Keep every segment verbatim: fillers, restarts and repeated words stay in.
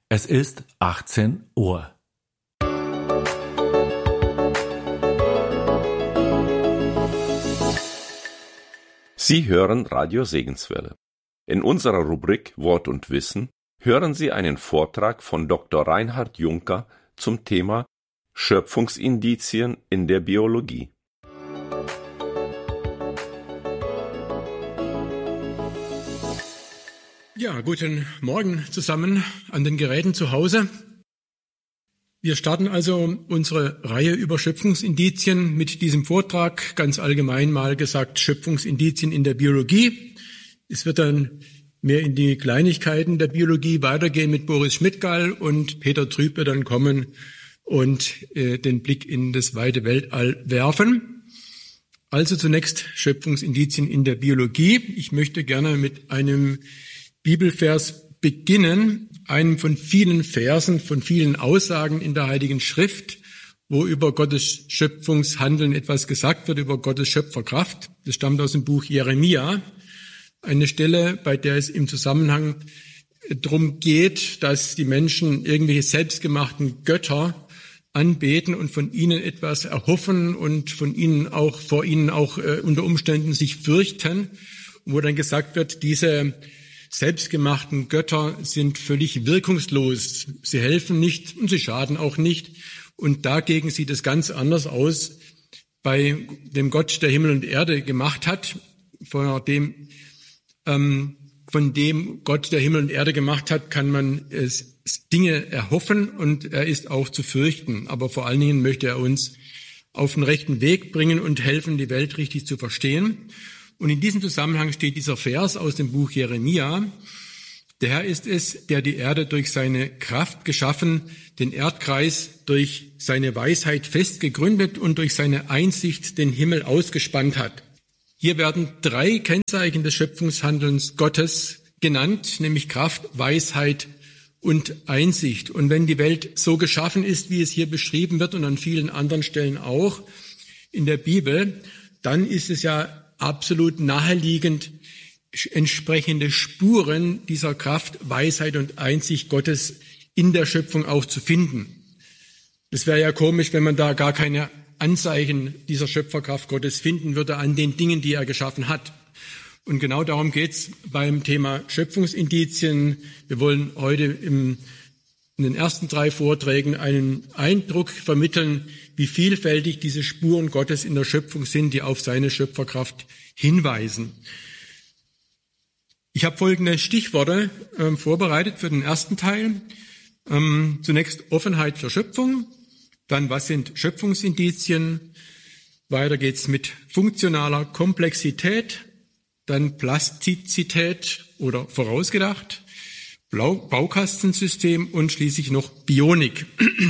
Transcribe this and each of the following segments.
Es ist achtzehn Uhr. Sie hören Radio Segenswelle. In unserer Rubrik Wort und Wissen hören Sie einen Vortrag von Doktor Reinhard Juncker zum Thema Schöpfungsindizien in der Biologie. Ja, guten Morgen zusammen an den Geräten zu Hause. Wir starten also unsere Reihe über Schöpfungsindizien mit diesem Vortrag, ganz allgemein mal gesagt, Schöpfungsindizien in der Biologie. Es wird dann mehr in die Kleinigkeiten der Biologie weitergehen mit Boris Schmidtgall und Peter Trüb wird dann kommen und äh, den Blick in das weite Weltall werfen. Also zunächst Schöpfungsindizien in der Biologie. Ich möchte gerne mit einem Bibelvers beginnen, einem von vielen Versen, von vielen Aussagen in der Heiligen Schrift, wo über Gottes Schöpfungshandeln etwas gesagt wird, über Gottes Schöpferkraft. Das stammt aus dem Buch Jeremia, eine Stelle, bei der es im Zusammenhang darum geht, dass die Menschen irgendwelche selbstgemachten Götter anbeten und von ihnen etwas erhoffen und von ihnen auch, vor ihnen auch äh, unter Umständen sich fürchten, wo dann gesagt wird, diese selbstgemachten Götter sind völlig wirkungslos. Sie helfen nicht und sie schaden auch nicht. Und dagegen sieht es ganz anders aus bei dem Gott, der Himmel und Erde gemacht hat, von dem, ähm, von dem Gott, der Himmel und Erde gemacht hat, kann man äh, Dinge erhoffen und er ist auch zu fürchten. Aber vor allen Dingen möchte er uns auf den rechten Weg bringen und helfen, die Welt richtig zu verstehen. Und in diesem Zusammenhang steht dieser Vers aus dem Buch Jeremia. Der Herr ist es, der die Erde durch seine Kraft geschaffen, den Erdkreis durch seine Weisheit fest gegründet und durch seine Einsicht den Himmel ausgespannt hat. Hier werden drei Kennzeichen des Schöpfungshandelns Gottes genannt, nämlich Kraft, Weisheit und Einsicht. Und wenn die Welt so geschaffen ist, wie es hier beschrieben wird und an vielen anderen Stellen auch in der Bibel, dann ist es ja absolut naheliegend, entsprechende Spuren dieser Kraft, Weisheit und Einsicht Gottes in der Schöpfung auch zu finden. Es wäre ja komisch, wenn man da gar keine Anzeichen dieser Schöpferkraft Gottes finden würde an den Dingen, die er geschaffen hat. Und genau darum geht's beim Thema Schöpfungsindizien. Wir wollen heute im, in den ersten drei Vorträgen einen Eindruck vermitteln, wie vielfältig diese Spuren Gottes in der Schöpfung sind, die auf seine Schöpferkraft hinweisen. Ich habe folgende Stichworte äh, vorbereitet für den ersten Teil. Ähm, zunächst Offenheit für Schöpfung, dann was sind Schöpfungsindizien, weiter geht's mit funktionaler Komplexität, dann Plastizität oder vorausgedacht, Baukastensystem und schließlich noch Bionik.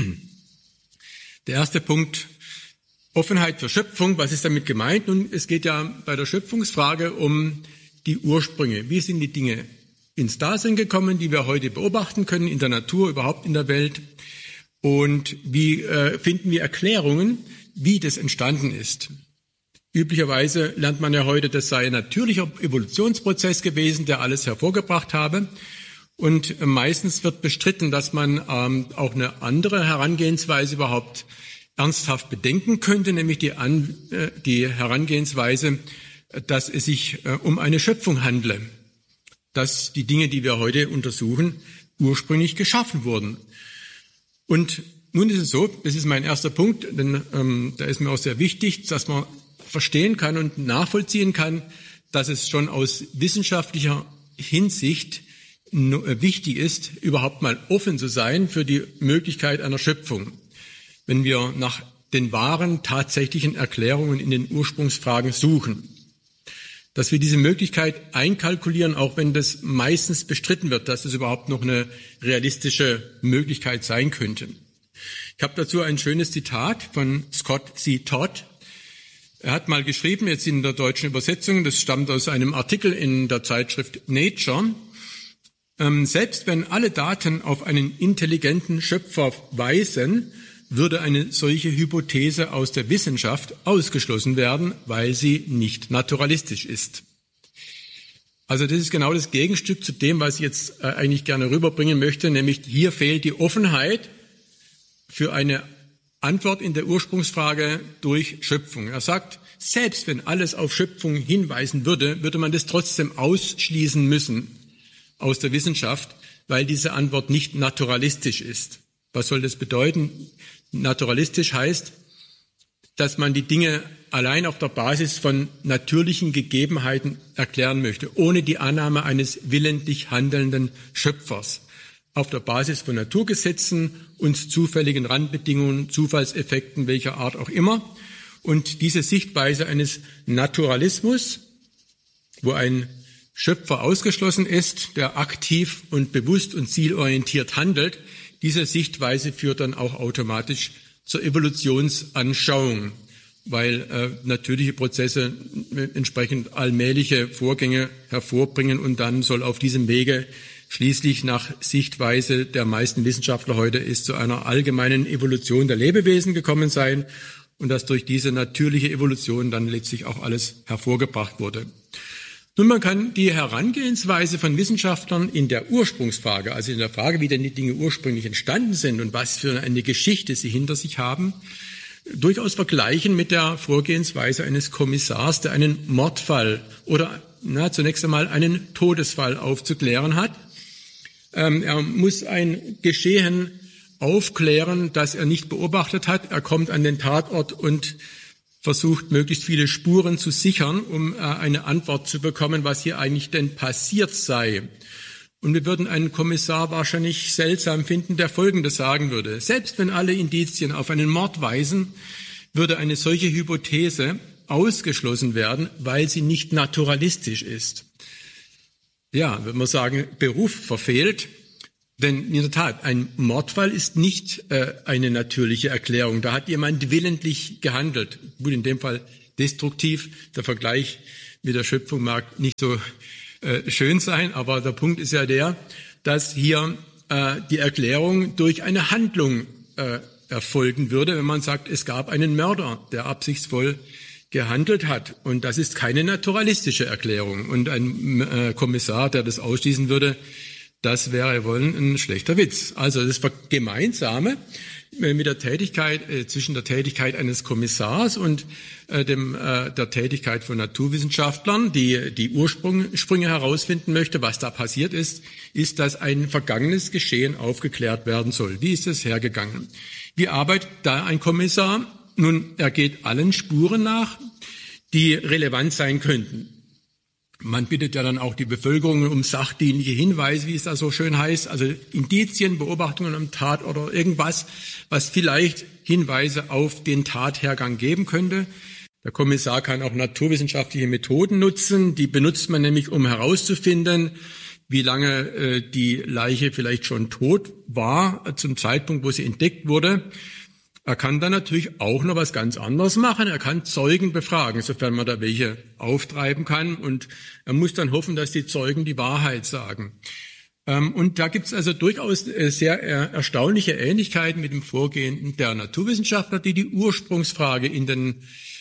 Der erste Punkt, Offenheit für Schöpfung. Was ist damit gemeint? Nun, es geht ja bei der Schöpfungsfrage um die Ursprünge. Wie sind die Dinge ins Dasein gekommen, die wir heute beobachten können, in der Natur, überhaupt in der Welt? Und wie äh, finden wir Erklärungen, wie das entstanden ist? Üblicherweise lernt man ja heute, das sei ein natürlicher Evolutionsprozess gewesen, der alles hervorgebracht habe. Und meistens wird bestritten, dass man ähm, auch eine andere Herangehensweise überhaupt ernsthaft bedenken könnte, nämlich die, An, äh, die Herangehensweise, dass es sich äh, um eine Schöpfung handle, dass die Dinge, die wir heute untersuchen, ursprünglich geschaffen wurden. Und nun ist es so, das ist mein erster Punkt, denn ähm, da ist mir auch sehr wichtig, dass man verstehen kann und nachvollziehen kann, dass es schon aus wissenschaftlicher Hinsicht wichtig ist, überhaupt mal offen zu sein für die Möglichkeit einer Schöpfung. Wenn wir nach den wahren, tatsächlichen Erklärungen in den Ursprungsfragen suchen. Dass wir diese Möglichkeit einkalkulieren, auch wenn das meistens bestritten wird, dass es überhaupt noch eine realistische Möglichkeit sein könnte. Ich habe dazu ein schönes Zitat von Scott C. Todd. Er hat mal geschrieben, jetzt in der deutschen Übersetzung, das stammt aus einem Artikel in der Zeitschrift Nature, ähm, selbst wenn alle Daten auf einen intelligenten Schöpfer weisen, würde eine solche Hypothese aus der Wissenschaft ausgeschlossen werden, weil sie nicht naturalistisch ist. Also das ist genau das Gegenstück zu dem, was ich jetzt eigentlich gerne rüberbringen möchte, nämlich hier fehlt die Offenheit für eine Antwort in der Ursprungsfrage durch Schöpfung. Er sagt, selbst wenn alles auf Schöpfung hinweisen würde, würde man das trotzdem ausschließen müssen aus der Wissenschaft, weil diese Antwort nicht naturalistisch ist. Was soll das bedeuten? Naturalistisch heißt, dass man die Dinge allein auf der Basis von natürlichen Gegebenheiten erklären möchte, ohne die Annahme eines willentlich handelnden Schöpfers. Auf der Basis von Naturgesetzen und zufälligen Randbedingungen, Zufallseffekten welcher Art auch immer. Und diese Sichtweise eines Naturalismus, wo ein Schöpfer ausgeschlossen ist, der aktiv und bewusst und zielorientiert handelt, diese Sichtweise führt dann auch automatisch zur Evolutionsanschauung, weil äh, natürliche Prozesse entsprechend allmähliche Vorgänge hervorbringen und dann soll auf diesem Wege schließlich nach Sichtweise der meisten Wissenschaftler heute ist zu einer allgemeinen Evolution der Lebewesen gekommen sein und dass durch diese natürliche Evolution dann letztlich auch alles hervorgebracht wurde. Nun, man kann die Herangehensweise von Wissenschaftlern in der Ursprungsfrage, also in der Frage, wie denn die Dinge ursprünglich entstanden sind und was für eine Geschichte sie hinter sich haben, durchaus vergleichen mit der Vorgehensweise eines Kommissars, der einen Mordfall oder na, zunächst einmal einen Todesfall aufzuklären hat. Ähm, er muss ein Geschehen aufklären, das er nicht beobachtet hat. Er kommt an den Tatort und versucht, möglichst viele Spuren zu sichern, um äh, eine Antwort zu bekommen, was hier eigentlich denn passiert sei. Und wir würden einen Kommissar wahrscheinlich seltsam finden, der Folgendes sagen würde. Selbst wenn alle Indizien auf einen Mord weisen, würde eine solche Hypothese ausgeschlossen werden, weil sie nicht naturalistisch ist. Ja, wenn wir sagen, Beruf verfehlt, denn in der Tat, ein Mordfall ist nicht äh, eine natürliche Erklärung. Da hat jemand willentlich gehandelt. Gut, in dem Fall destruktiv. Der Vergleich mit der Schöpfung mag nicht so äh, schön sein, aber der Punkt ist ja der, dass hier äh, die Erklärung durch eine Handlung äh, erfolgen würde, wenn man sagt, es gab einen Mörder, der absichtsvoll gehandelt hat. Und das ist keine naturalistische Erklärung. Und ein äh, Kommissar, der das ausschließen würde, das wäre wohl ein schlechter Witz. Also das Gemeinsame mit der Tätigkeit, äh, zwischen der Tätigkeit eines Kommissars und äh, dem, äh, der Tätigkeit von Naturwissenschaftlern, die die Ursprünge herausfinden möchte, was da passiert ist, ist, dass ein vergangenes Geschehen aufgeklärt werden soll. Wie ist es hergegangen? Wie arbeitet da ein Kommissar? Nun, er geht allen Spuren nach, die relevant sein könnten. Man bittet ja dann auch die Bevölkerung um sachdienliche Hinweise, wie es da so schön heißt, also Indizien, Beobachtungen am Tat oder irgendwas, was vielleicht Hinweise auf den Tathergang geben könnte. Der Kommissar kann auch naturwissenschaftliche Methoden nutzen, die benutzt man nämlich, um herauszufinden, wie lange äh, die Leiche vielleicht schon tot war, zum Zeitpunkt, wo sie entdeckt wurde. Er kann dann natürlich auch noch was ganz anderes machen. Er kann Zeugen befragen, sofern man da welche auftreiben kann. Und er muss dann hoffen, dass die Zeugen die Wahrheit sagen. Und da gibt es also durchaus sehr erstaunliche Ähnlichkeiten mit dem Vorgehen der Naturwissenschaftler, die die Ursprungsfrage in den,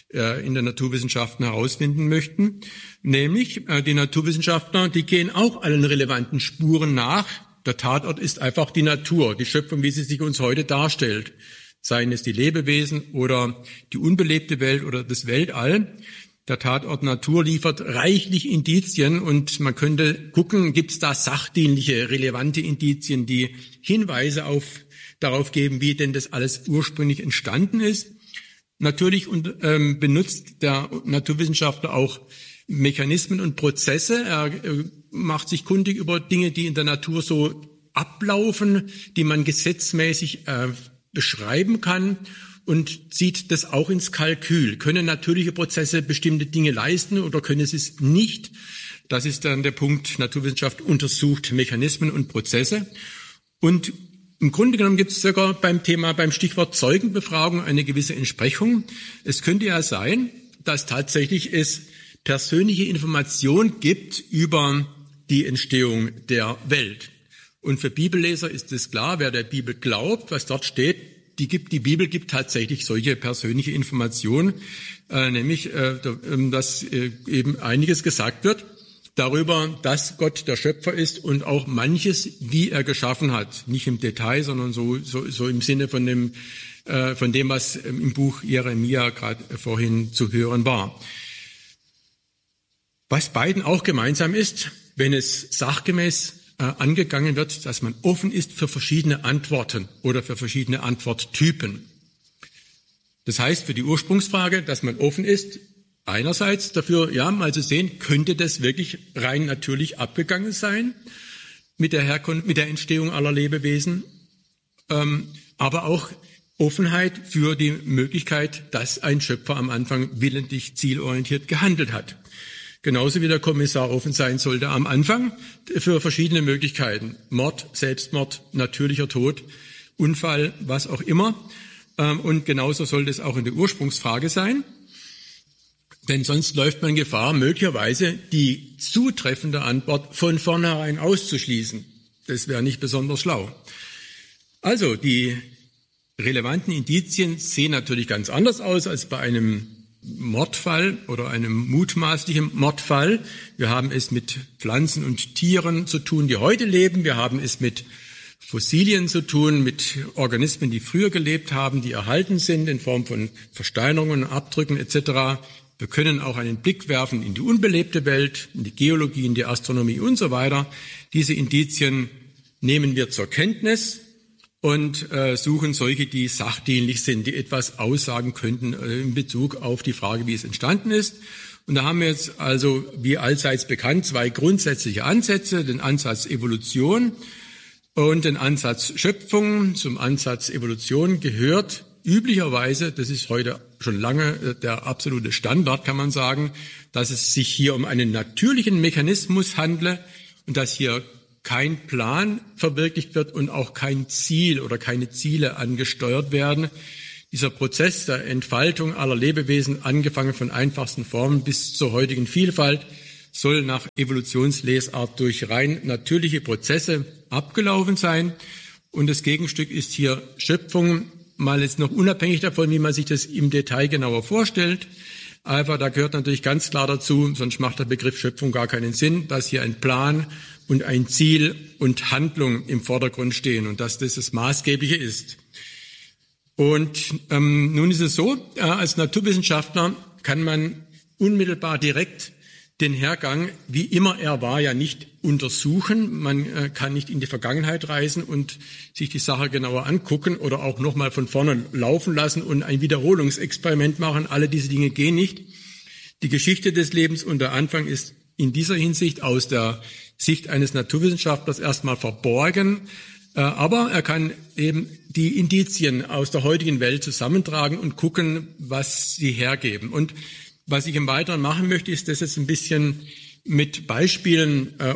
in den Naturwissenschaften herausfinden möchten. Nämlich die Naturwissenschaftler, die gehen auch allen relevanten Spuren nach. Der Tatort ist einfach die Natur, die Schöpfung, wie sie sich uns heute darstellt. Seien es die Lebewesen oder die unbelebte Welt oder das Weltall. Der Tatort Natur liefert reichlich Indizien und man könnte gucken, gibt es da sachdienliche, relevante Indizien, die Hinweise auf, darauf geben, wie denn das alles ursprünglich entstanden ist. Natürlich und, ähm, benutzt der Naturwissenschaftler auch Mechanismen und Prozesse. Er äh, macht sich kundig über Dinge, die in der Natur so ablaufen, die man gesetzmäßig äh, beschreiben kann und zieht das auch ins Kalkül. Können natürliche Prozesse bestimmte Dinge leisten oder können sie es nicht? Das ist dann der Punkt, Naturwissenschaft untersucht Mechanismen und Prozesse. Und im Grunde genommen gibt es sogar beim Thema, beim Stichwort Zeugenbefragung eine gewisse Entsprechung. Es könnte ja sein, dass tatsächlich es persönliche Information gibt über die Entstehung der Welt. Und für Bibelleser ist es klar, wer der Bibel glaubt, was dort steht, die, gibt, die Bibel gibt tatsächlich solche persönliche Informationen, äh, nämlich, äh, dass äh, eben einiges gesagt wird, darüber, dass Gott der Schöpfer ist und auch manches, wie er geschaffen hat. Nicht im Detail, sondern so, so, so im Sinne von dem, äh, von dem, was im Buch Jeremia gerade vorhin zu hören war. Was beiden auch gemeinsam ist, wenn es sachgemäß äh, angegangen wird, dass man offen ist für verschiedene Antworten oder für verschiedene Antworttypen. Das heißt für die Ursprungsfrage, dass man offen ist, einerseits dafür, ja, mal zu sehen, könnte das wirklich rein natürlich abgegangen sein mit der Herkunft, mit der Entstehung aller Lebewesen, ähm, aber auch Offenheit für die Möglichkeit, dass ein Schöpfer am Anfang willentlich zielorientiert gehandelt hat. Genauso wie der Kommissar offen sein sollte am Anfang für verschiedene Möglichkeiten. Mord, Selbstmord, natürlicher Tod, Unfall, was auch immer. Ähm, und genauso sollte es auch in der Ursprungsfrage sein. Denn sonst läuft man Gefahr, möglicherweise die zutreffende Antwort von vornherein auszuschließen. Das wäre nicht besonders schlau. Also, die relevanten Indizien sehen natürlich ganz anders aus als bei einem Mordfall oder einem mutmaßlichen Mordfall. Wir haben es mit Pflanzen und Tieren zu tun, die heute leben. Wir haben es mit Fossilien zu tun, mit Organismen, die früher gelebt haben, die erhalten sind in Form von Versteinerungen, Abdrücken et cetera. Wir können auch einen Blick werfen in die unbelebte Welt, in die Geologie, in die Astronomie und so weiter. Diese Indizien nehmen wir zur Kenntnis und äh, suchen solche, die sachdienlich sind, die etwas aussagen könnten äh, in Bezug auf die Frage, wie es entstanden ist. Und da haben wir jetzt also, wie allseits bekannt, zwei grundsätzliche Ansätze, den Ansatz Evolution und den Ansatz Schöpfung. Zum Ansatz Evolution gehört üblicherweise, das ist heute schon lange der absolute Standard, kann man sagen, dass es sich hier um einen natürlichen Mechanismus handle und dass hier kein Plan verwirklicht wird und auch kein Ziel oder keine Ziele angesteuert werden. Dieser Prozess der Entfaltung aller Lebewesen, angefangen von einfachsten Formen bis zur heutigen Vielfalt, soll nach Evolutionslesart durch rein natürliche Prozesse abgelaufen sein. Und das Gegenstück ist hier Schöpfung, mal jetzt noch unabhängig davon, wie man sich das im Detail genauer vorstellt. Aber da gehört natürlich ganz klar dazu, sonst macht der Begriff Schöpfung gar keinen Sinn, dass hier ein Plan und ein Ziel und Handlung im Vordergrund stehen und dass das das Maßgebliche ist. Und ähm, nun ist es so, äh, als Naturwissenschaftler kann man unmittelbar direkt den Hergang, wie immer er war, ja nicht untersuchen. Man äh, kann nicht in die Vergangenheit reisen und sich die Sache genauer angucken oder auch nochmal von vorne laufen lassen und ein Wiederholungsexperiment machen. Alle diese Dinge gehen nicht. Die Geschichte des Lebens und der Anfang ist in dieser Hinsicht aus der Sicht eines Naturwissenschaftlers erstmal verborgen. Äh, aber er kann eben die Indizien aus der heutigen Welt zusammentragen und gucken, was sie hergeben. Und was ich im Weiteren machen möchte, ist das jetzt ein bisschen mit Beispielen äh,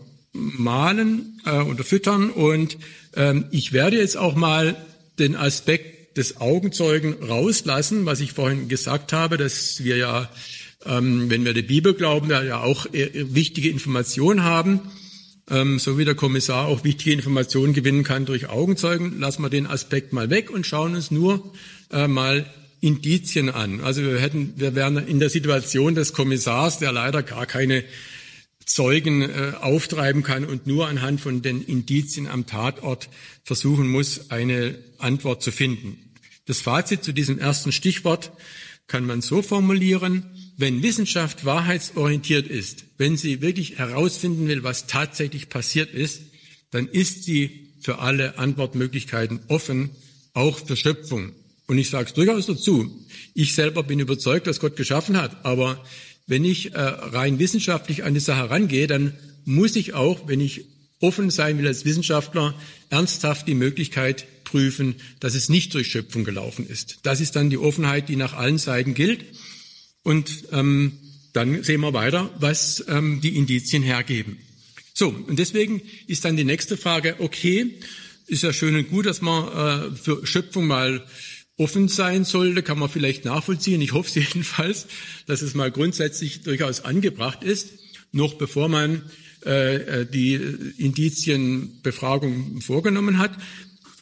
untermalen, äh, unterfüttern. Und ähm, ich werde jetzt auch mal den Aspekt des Augenzeugen rauslassen, was ich vorhin gesagt habe, dass wir ja, ähm, wenn wir der Bibel glauben, ja auch äh, wichtige Informationen haben, ähm, so wie der Kommissar auch wichtige Informationen gewinnen kann durch Augenzeugen. Lassen wir den Aspekt mal weg und schauen uns nur äh, mal Indizien an. Also wir hätten, wir wären in der Situation des Kommissars, der leider gar keine Zeugen äh, auftreiben kann und nur anhand von den Indizien am Tatort versuchen muss, eine Antwort zu finden. Das Fazit zu diesem ersten Stichwort kann man so formulieren: Wenn Wissenschaft wahrheitsorientiert ist, wenn sie wirklich herausfinden will, was tatsächlich passiert ist, dann ist sie für alle Antwortmöglichkeiten offen, auch für Schöpfung. Und ich sage es durchaus dazu, ich selber bin überzeugt, dass Gott geschaffen hat. Aber wenn ich äh, rein wissenschaftlich an die Sache rangehe, dann muss ich auch, wenn ich offen sein will als Wissenschaftler, ernsthaft die Möglichkeit prüfen, dass es nicht durch Schöpfung gelaufen ist. Das ist dann die Offenheit, die nach allen Seiten gilt. Und ähm, dann sehen wir weiter, was ähm, die Indizien hergeben. So, und deswegen ist dann die nächste Frage, okay, ist ja schön und gut, dass man äh, für Schöpfung mal offen sein sollte, kann man vielleicht nachvollziehen. Ich hoffe es jedenfalls, dass es mal grundsätzlich durchaus angebracht ist, noch bevor man äh, die Indizienbefragung vorgenommen hat.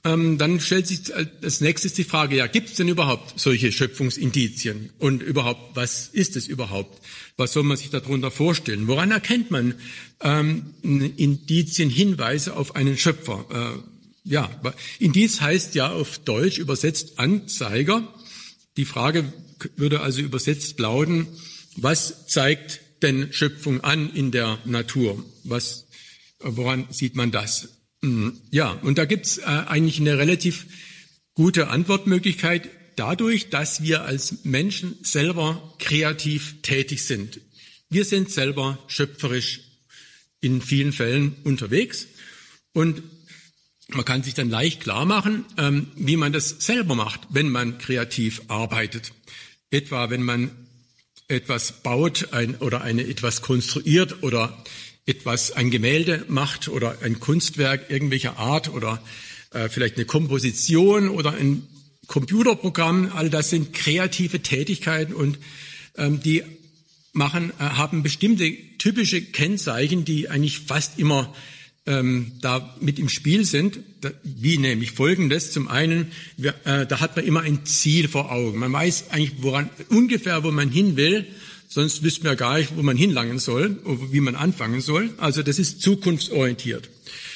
ähm, dann stellt sich als nächstes die Frage, ja, gibt es denn überhaupt solche Schöpfungsindizien? Und überhaupt, was ist es überhaupt? Was soll man sich darunter vorstellen? Woran erkennt man ähm, Indizien, Hinweise auf einen Schöpfer? Äh, ja, Indiz heißt ja auf Deutsch übersetzt Anzeiger. Die Frage würde also übersetzt lauten, was zeigt denn Schöpfung an in der Natur? Was, woran sieht man das? Ja, und da gibt's äh, eigentlich eine relativ gute Antwortmöglichkeit dadurch, dass wir als Menschen selber kreativ tätig sind. Wir sind selber schöpferisch in vielen Fällen unterwegs und man kann sich dann leicht klar machen, ähm, wie man das selber macht, wenn man kreativ arbeitet. Etwa wenn man etwas baut ein, oder eine etwas konstruiert oder etwas, ein Gemälde macht oder ein Kunstwerk irgendwelcher Art oder äh, vielleicht eine Komposition oder ein Computerprogramm. All das sind kreative Tätigkeiten und ähm, die machen, äh, haben bestimmte typische Kennzeichen, die eigentlich fast immer ähm, da mit im Spiel sind, da, wie nämlich Folgendes. Zum einen, wir, äh, da hat man immer ein Ziel vor Augen. Man weiß eigentlich woran, ungefähr, wo man hin will. Sonst wüssten wir gar nicht, wo man hinlangen soll, oder wie man anfangen soll. Also das ist zukunftsorientiert.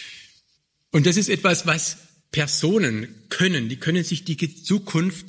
Und das ist etwas, was Personen können. Die können sich die Zukunft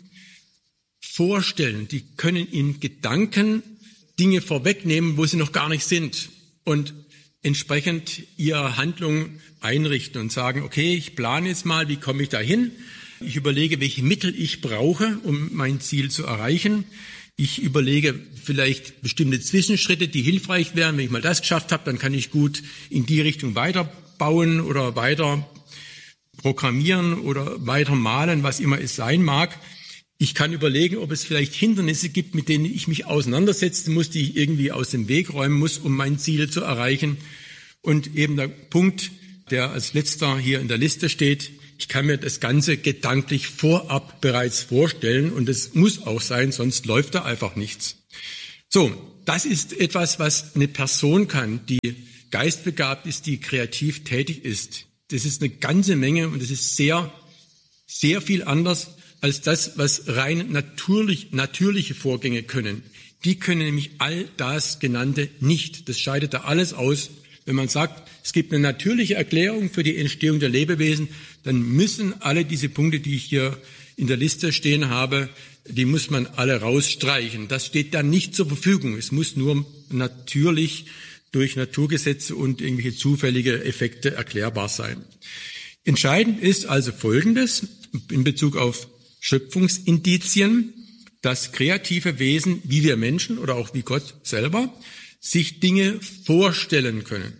vorstellen. Die können in Gedanken Dinge vorwegnehmen, wo sie noch gar nicht sind. Und entsprechend ihre Handlung einrichten und sagen, okay, ich plane jetzt mal, wie komme ich da hin? Ich überlege, welche Mittel ich brauche, um mein Ziel zu erreichen. Ich überlege vielleicht bestimmte Zwischenschritte, die hilfreich wären. Wenn ich mal das geschafft habe, dann kann ich gut in die Richtung weiterbauen oder weiter programmieren oder weiter malen, was immer es sein mag. Ich kann überlegen, ob es vielleicht Hindernisse gibt, mit denen ich mich auseinandersetzen muss, die ich irgendwie aus dem Weg räumen muss, um mein Ziel zu erreichen. Und eben der Punkt, der als letzter hier in der Liste steht, ich kann mir das Ganze gedanklich vorab bereits vorstellen und es muss auch sein, sonst läuft da einfach nichts. So, das ist etwas, was eine Person kann, die geistbegabt ist, die kreativ tätig ist. Das ist eine ganze Menge und es ist sehr, sehr viel anders als das, was rein natürlich, natürliche Vorgänge können. Die können nämlich all das Genannte nicht. Das scheidet da alles aus. Wenn man sagt, es gibt eine natürliche Erklärung für die Entstehung der Lebewesen, dann müssen alle diese Punkte, die ich hier in der Liste stehen habe, die muss man alle rausstreichen. Das steht dann nicht zur Verfügung. Es muss nur natürlich durch Naturgesetze und irgendwelche zufällige Effekte erklärbar sein. Entscheidend ist also Folgendes in Bezug auf Schöpfungsindizien, dass kreative Wesen, wie wir Menschen oder auch wie Gott selber, sich Dinge vorstellen können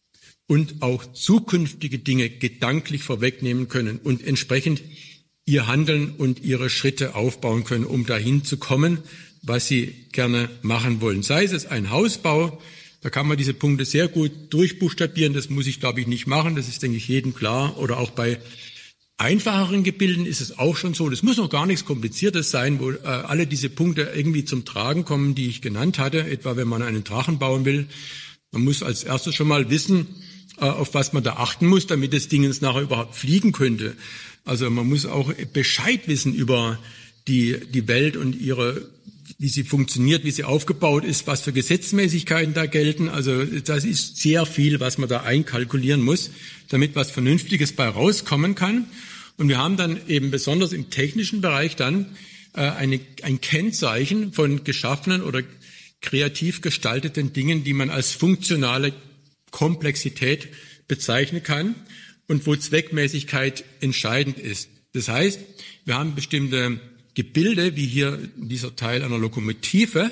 und auch zukünftige Dinge gedanklich vorwegnehmen können und entsprechend ihr Handeln und ihre Schritte aufbauen können, um dahin zu kommen, was sie gerne machen wollen. Sei es ein Hausbau, da kann man diese Punkte sehr gut durchbuchstabieren, das muss ich, glaube ich, nicht machen, das ist, denke ich, jedem klar. Oder auch bei einfacheren Gebilden ist es auch schon so, das muss noch gar nichts Kompliziertes sein, wo äh, alle diese Punkte irgendwie zum Tragen kommen, die ich genannt hatte, etwa wenn man einen Drachen bauen will. Man muss als erstes schon mal wissen, äh, auf was man da achten muss, damit das Ding jetzt nachher überhaupt fliegen könnte. Also man muss auch Bescheid wissen über die, die Welt und ihre, wie sie funktioniert, wie sie aufgebaut ist, was für Gesetzmäßigkeiten da gelten. Also das ist sehr viel, was man da einkalkulieren muss, damit was Vernünftiges bei rauskommen kann. Und wir haben dann eben besonders im technischen Bereich dann äh, eine, ein Kennzeichen von geschaffenen oder kreativ gestalteten Dingen, die man als funktionale Komplexität bezeichnen kann und wo Zweckmäßigkeit entscheidend ist. Das heißt, wir haben bestimmte Gebilde, wie hier dieser Teil einer Lokomotive,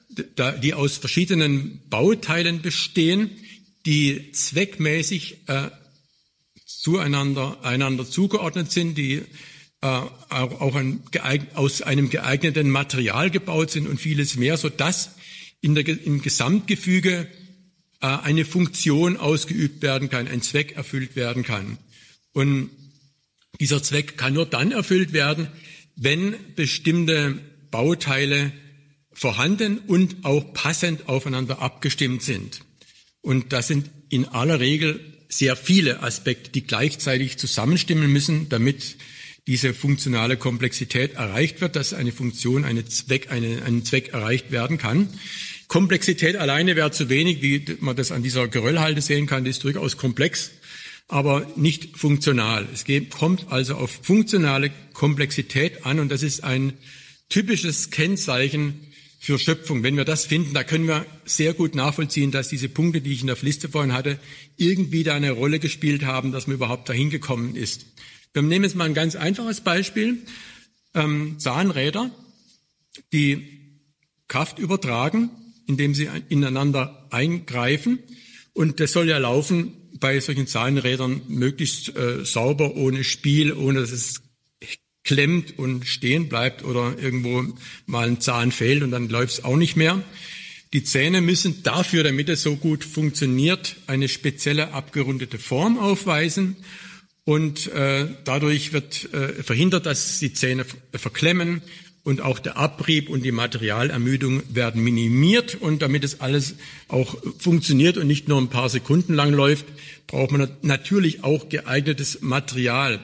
die aus verschiedenen Bauteilen bestehen, die zweckmäßig äh, zueinander einander zugeordnet sind, die äh, auch ein, geeignet, aus einem geeigneten Material gebaut sind und vieles mehr, sodass in der, im Gesamtgefüge äh, eine Funktion ausgeübt werden kann, ein Zweck erfüllt werden kann. Und dieser Zweck kann nur dann erfüllt werden, wenn bestimmte Bauteile vorhanden und auch passend aufeinander abgestimmt sind. Und das sind in aller Regel sehr viele Aspekte, die gleichzeitig zusammenstimmen müssen, damit diese funktionale Komplexität erreicht wird, dass eine Funktion, eine Zweck, eine, ein Zweck erreicht werden kann. Komplexität alleine wäre zu wenig, wie man das an dieser Geröllhalde sehen kann, die ist durchaus komplex, aber nicht funktional. Es geht, kommt also auf funktionale Komplexität an und das ist ein typisches Kennzeichen für Schöpfung. Wenn wir das finden, da können wir sehr gut nachvollziehen, dass diese Punkte, die ich in der Liste vorhin hatte, irgendwie da eine Rolle gespielt haben, dass man überhaupt dahin gekommen ist. Wir nehmen jetzt mal ein ganz einfaches Beispiel. Ähm, Zahnräder, die Kraft übertragen, indem sie ineinander eingreifen. Und das soll ja laufen bei solchen Zahnrädern möglichst äh, sauber, ohne Spiel, ohne dass es klemmt und stehen bleibt oder irgendwo mal ein Zahn fehlt und dann läuft es auch nicht mehr. Die Zähne müssen dafür, damit es so gut funktioniert, eine spezielle abgerundete Form aufweisen und äh, dadurch wird äh, verhindert, dass die Zähne verklemmen und auch der Abrieb und die Materialermüdung werden minimiert und damit es alles auch funktioniert und nicht nur ein paar Sekunden lang läuft, braucht man natürlich auch geeignetes Material.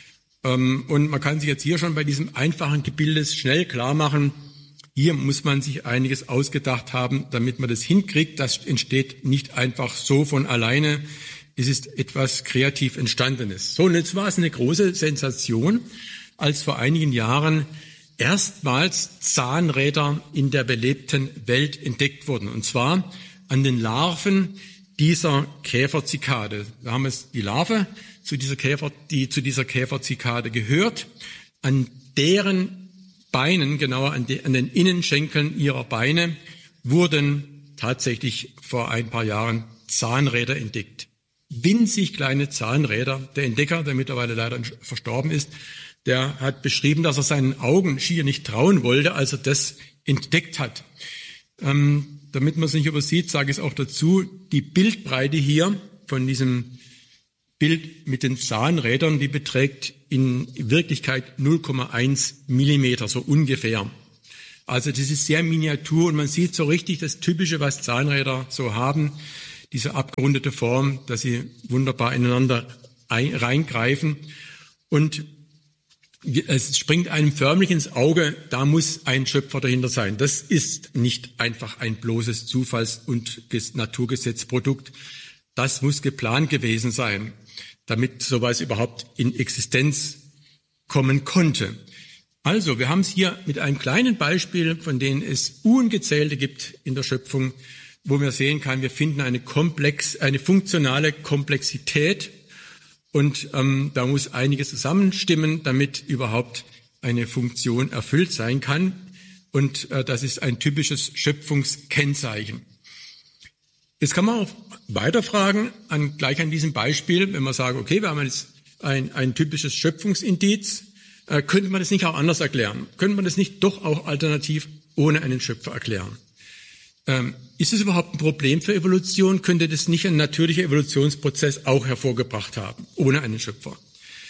Und man kann sich jetzt hier schon bei diesem einfachen Gebilde schnell klar machen, hier muss man sich einiges ausgedacht haben, damit man das hinkriegt. Das entsteht nicht einfach so von alleine. Es ist etwas kreativ Entstandenes. So, und jetzt war es eine große Sensation, als vor einigen Jahren erstmals Zahnräder in der belebten Welt entdeckt wurden. Und zwar an den Larven dieser Käferzikade. Da haben wir die Larve zu dieser Käfer, die zu dieser Käferzikade gehört. An deren Beinen, genauer an, de, an den Innenschenkeln ihrer Beine, wurden tatsächlich vor ein paar Jahren Zahnräder entdeckt. Winzig kleine Zahnräder. Der Entdecker, der mittlerweile leider verstorben ist, der hat beschrieben, dass er seinen Augen schier nicht trauen wollte, als er das entdeckt hat. Ähm, damit man es nicht übersieht, sage ich es auch dazu, die Bildbreite hier von diesem Bild mit den Zahnrädern, die beträgt in Wirklichkeit null Komma eins Millimeter, so ungefähr. Also das ist sehr miniatur und man sieht so richtig das Typische, was Zahnräder so haben, diese abgerundete Form, dass sie wunderbar ineinander ein, reingreifen und es springt einem förmlich ins Auge, da muss ein Schöpfer dahinter sein. Das ist nicht einfach ein bloßes Zufalls- und Naturgesetzprodukt. Das muss geplant gewesen sein, damit sowas überhaupt in Existenz kommen konnte. Also, wir haben es hier mit einem kleinen Beispiel, von denen es ungezählte gibt in der Schöpfung, wo man sehen kann, wir finden eine komplex, eine funktionale Komplexität und ähm, da muss einiges zusammenstimmen, damit überhaupt eine Funktion erfüllt sein kann. Und äh, das ist ein typisches Schöpfungskennzeichen. Jetzt kann man auch weiterfragen, an, gleich an diesem Beispiel, wenn man sagt, okay, wir haben jetzt ein, ein typisches Schöpfungsindiz, äh, könnte man das nicht auch anders erklären? Könnte man das nicht doch auch alternativ ohne einen Schöpfer erklären? Ähm, ist es überhaupt ein Problem für Evolution? Könnte das nicht ein natürlicher Evolutionsprozess auch hervorgebracht haben, ohne einen Schöpfer?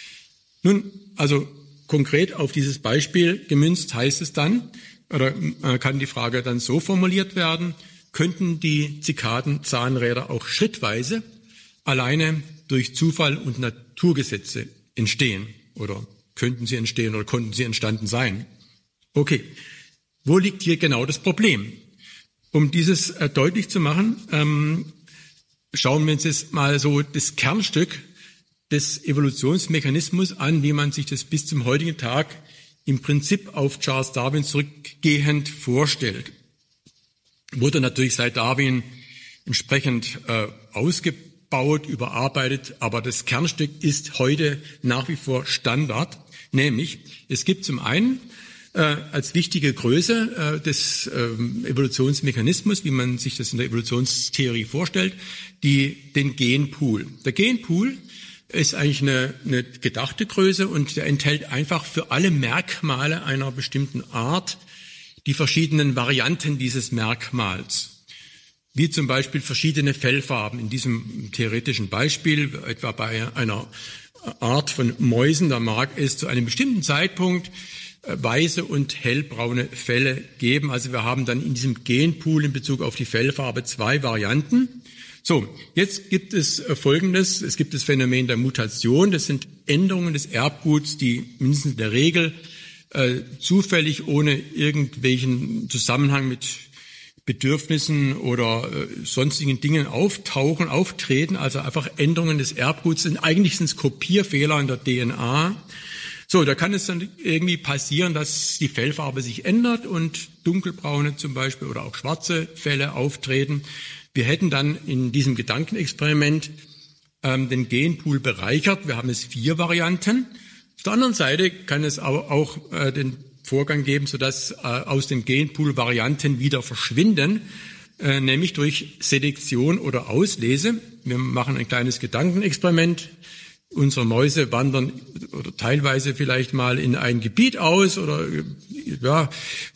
Nun, also konkret auf dieses Beispiel gemünzt heißt es dann, oder äh, kann die Frage dann so formuliert werden, könnten die Zikaden-Zahnräder auch schrittweise alleine durch Zufall und Naturgesetze entstehen? Oder könnten sie entstehen oder konnten sie entstanden sein? Okay, wo liegt hier genau das Problem? Um dieses äh, deutlich zu machen, ähm, schauen wir uns jetzt mal so das Kernstück des Evolutionsmechanismus an, wie man sich das bis zum heutigen Tag im Prinzip auf Charles Darwin zurückgehend vorstellt. Wurde natürlich seit Darwin entsprechend äh, ausgebaut, überarbeitet, aber das Kernstück ist heute nach wie vor Standard, nämlich es gibt zum einen äh, als wichtige Größe äh, des äh, Evolutionsmechanismus, wie man sich das in der Evolutionstheorie vorstellt, die, den Genpool. Der Genpool ist eigentlich eine, eine gedachte Größe und der enthält einfach für alle Merkmale einer bestimmten Art die verschiedenen Varianten dieses Merkmals, wie zum Beispiel verschiedene Fellfarben. In diesem theoretischen Beispiel, etwa bei einer Art von Mäusen, da mag es zu einem bestimmten Zeitpunkt weiße und hellbraune Felle geben. Also wir haben dann in diesem Genpool in Bezug auf die Fellfarbe zwei Varianten. So, jetzt gibt es Folgendes. Es gibt das Phänomen der Mutation. Das sind Änderungen des Erbguts, die mindestens in der Regel äh, zufällig ohne irgendwelchen Zusammenhang mit Bedürfnissen oder äh, sonstigen Dingen auftauchen, auftreten. Also einfach Änderungen des Erbguts sind eigentlich sind es Kopierfehler in der D N A. So, da kann es dann irgendwie passieren, dass die Fellfarbe sich ändert und dunkelbraune zum Beispiel oder auch schwarze Felle auftreten. Wir hätten dann in diesem Gedankenexperiment ähm, den Genpool bereichert. Wir haben es vier Varianten. Auf der anderen Seite kann es aber auch äh, den Vorgang geben, sodass äh, aus dem Genpool Varianten wieder verschwinden, äh, nämlich durch Selektion oder Auslese. Wir machen ein kleines Gedankenexperiment. Unsere Mäuse wandern oder teilweise vielleicht mal in ein Gebiet aus oder ja,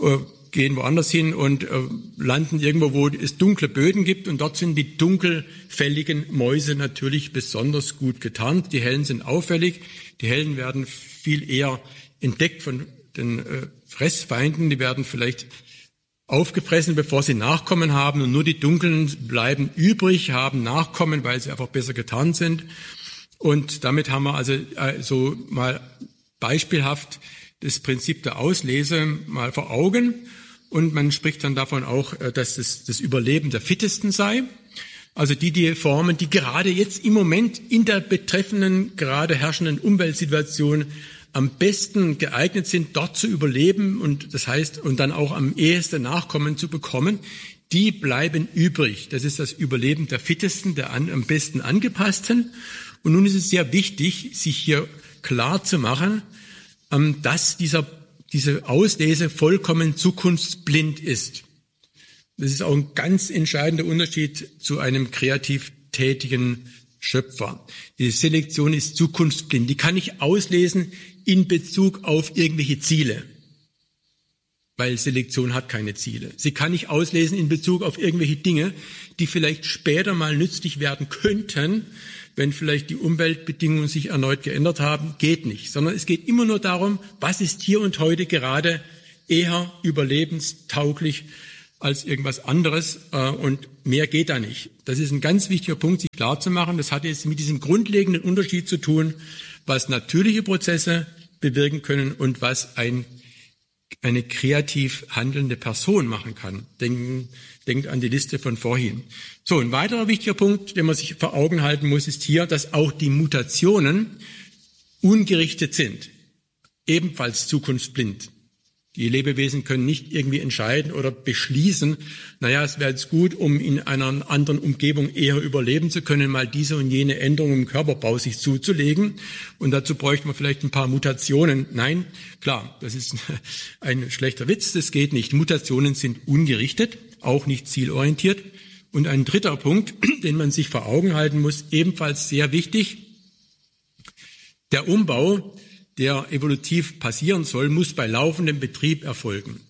gehen woanders hin und äh, landen irgendwo, wo es dunkle Böden gibt, und dort sind die dunkelfälligen Mäuse natürlich besonders gut getarnt. Die hellen sind auffällig. Die hellen werden viel eher entdeckt von den äh, Fressfeinden. Die werden vielleicht aufgefressen, bevor sie Nachkommen haben, und nur die dunklen bleiben übrig, haben Nachkommen, weil sie einfach besser getarnt sind. Und damit haben wir also äh, so mal beispielhaft das Prinzip der Auslese mal vor Augen. Und man spricht dann davon auch, dass das, das Überleben der Fittesten sei. Also die, die Formen, die gerade jetzt im Moment in der betreffenden, gerade herrschenden Umweltsituation am besten geeignet sind, dort zu überleben und das heißt, und dann auch am ehesten Nachkommen zu bekommen, die bleiben übrig. Das ist das Überleben der Fittesten, der an, am besten angepassten. Und nun ist es sehr wichtig, sich hier klar zu machen, dass dieser, diese Auslese vollkommen zukunftsblind ist. Das ist auch ein ganz entscheidender Unterschied zu einem kreativ tätigen Schöpfer. Die Selektion ist zukunftsblind. Die kann ich auslesen in Bezug auf irgendwelche Ziele, weil Selektion hat keine Ziele. Sie kann ich auslesen in Bezug auf irgendwelche Dinge, die vielleicht später mal nützlich werden könnten, wenn vielleicht die Umweltbedingungen sich erneut geändert haben, geht nicht. Sondern es geht immer nur darum, was ist hier und heute gerade eher überlebenstauglich als irgendwas anderes, und mehr geht da nicht. Das ist ein ganz wichtiger Punkt, sich klar zu machen. Das hat jetzt mit diesem grundlegenden Unterschied zu tun, was natürliche Prozesse bewirken können und was ein, eine kreativ handelnde Person machen kann. Denken, denkt an die Liste von vorhin. So, ein weiterer wichtiger Punkt, den man sich vor Augen halten muss, ist hier, dass auch die Mutationen ungerichtet sind, ebenfalls zukunftsblind. Die Lebewesen können nicht irgendwie entscheiden oder beschließen, naja, es wäre jetzt gut, um in einer anderen Umgebung eher überleben zu können, mal diese und jene Änderung im Körperbau sich zuzulegen. Und dazu bräuchte man vielleicht ein paar Mutationen. Nein, klar, das ist ein schlechter Witz, das geht nicht. Mutationen sind ungerichtet, auch nicht zielorientiert. Und ein dritter Punkt, den man sich vor Augen halten muss, ebenfalls sehr wichtig: Der Umbau, der evolutiv passieren soll, muss bei laufendem Betrieb erfolgen.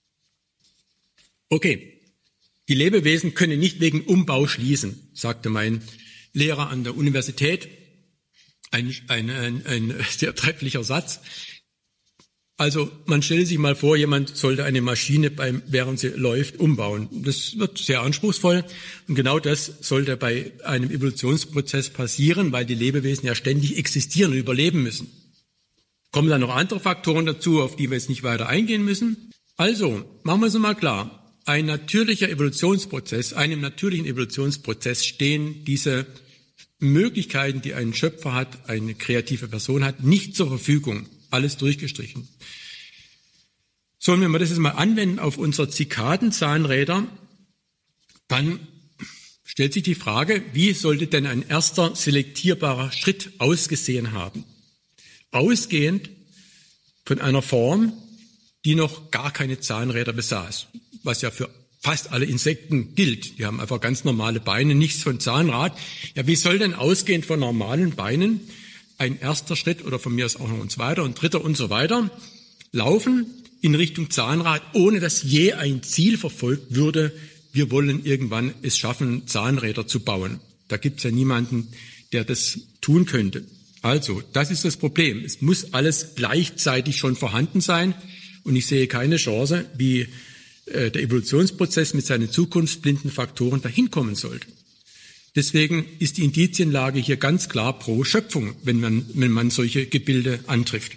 Okay, die Lebewesen können nicht wegen Umbau schließen, sagte mein Lehrer an der Universität. Ein, ein, ein, ein sehr trefflicher Satz. Also man stelle sich mal vor, jemand sollte eine Maschine, beim, während sie läuft, umbauen. Das wird sehr anspruchsvoll, und genau das sollte bei einem Evolutionsprozess passieren, weil die Lebewesen ja ständig existieren und überleben müssen. Kommen dann noch andere Faktoren dazu, auf die wir jetzt nicht weiter eingehen müssen. Also, machen wir es mal klar. Ein natürlicher Evolutionsprozess, einem natürlichen Evolutionsprozess stehen diese Möglichkeiten, die ein Schöpfer hat, eine kreative Person hat, nicht zur Verfügung. Alles durchgestrichen. So, und wenn wir das jetzt mal anwenden auf unsere Zikadenzahnräder, dann stellt sich die Frage, wie sollte denn ein erster selektierbarer Schritt ausgesehen haben? Ausgehend von einer Form, die noch gar keine Zahnräder besaß, was ja für fast alle Insekten gilt. Die haben einfach ganz normale Beine, nichts von Zahnrad. Ja, wie soll denn ausgehend von normalen Beinen ein erster Schritt oder von mir aus auch noch ein zweiter und dritter und so weiter laufen in Richtung Zahnrad, ohne dass je ein Ziel verfolgt würde? Wir wollen irgendwann es schaffen, Zahnräder zu bauen. Da gibt es ja niemanden, der das tun könnte. Also, das ist das Problem. Es muss alles gleichzeitig schon vorhanden sein, und ich sehe keine Chance, wie äh, der Evolutionsprozess mit seinen zukunftsblinden Faktoren dahin kommen sollte. Deswegen ist die Indizienlage hier ganz klar pro Schöpfung, wenn man, wenn man solche Gebilde antrifft.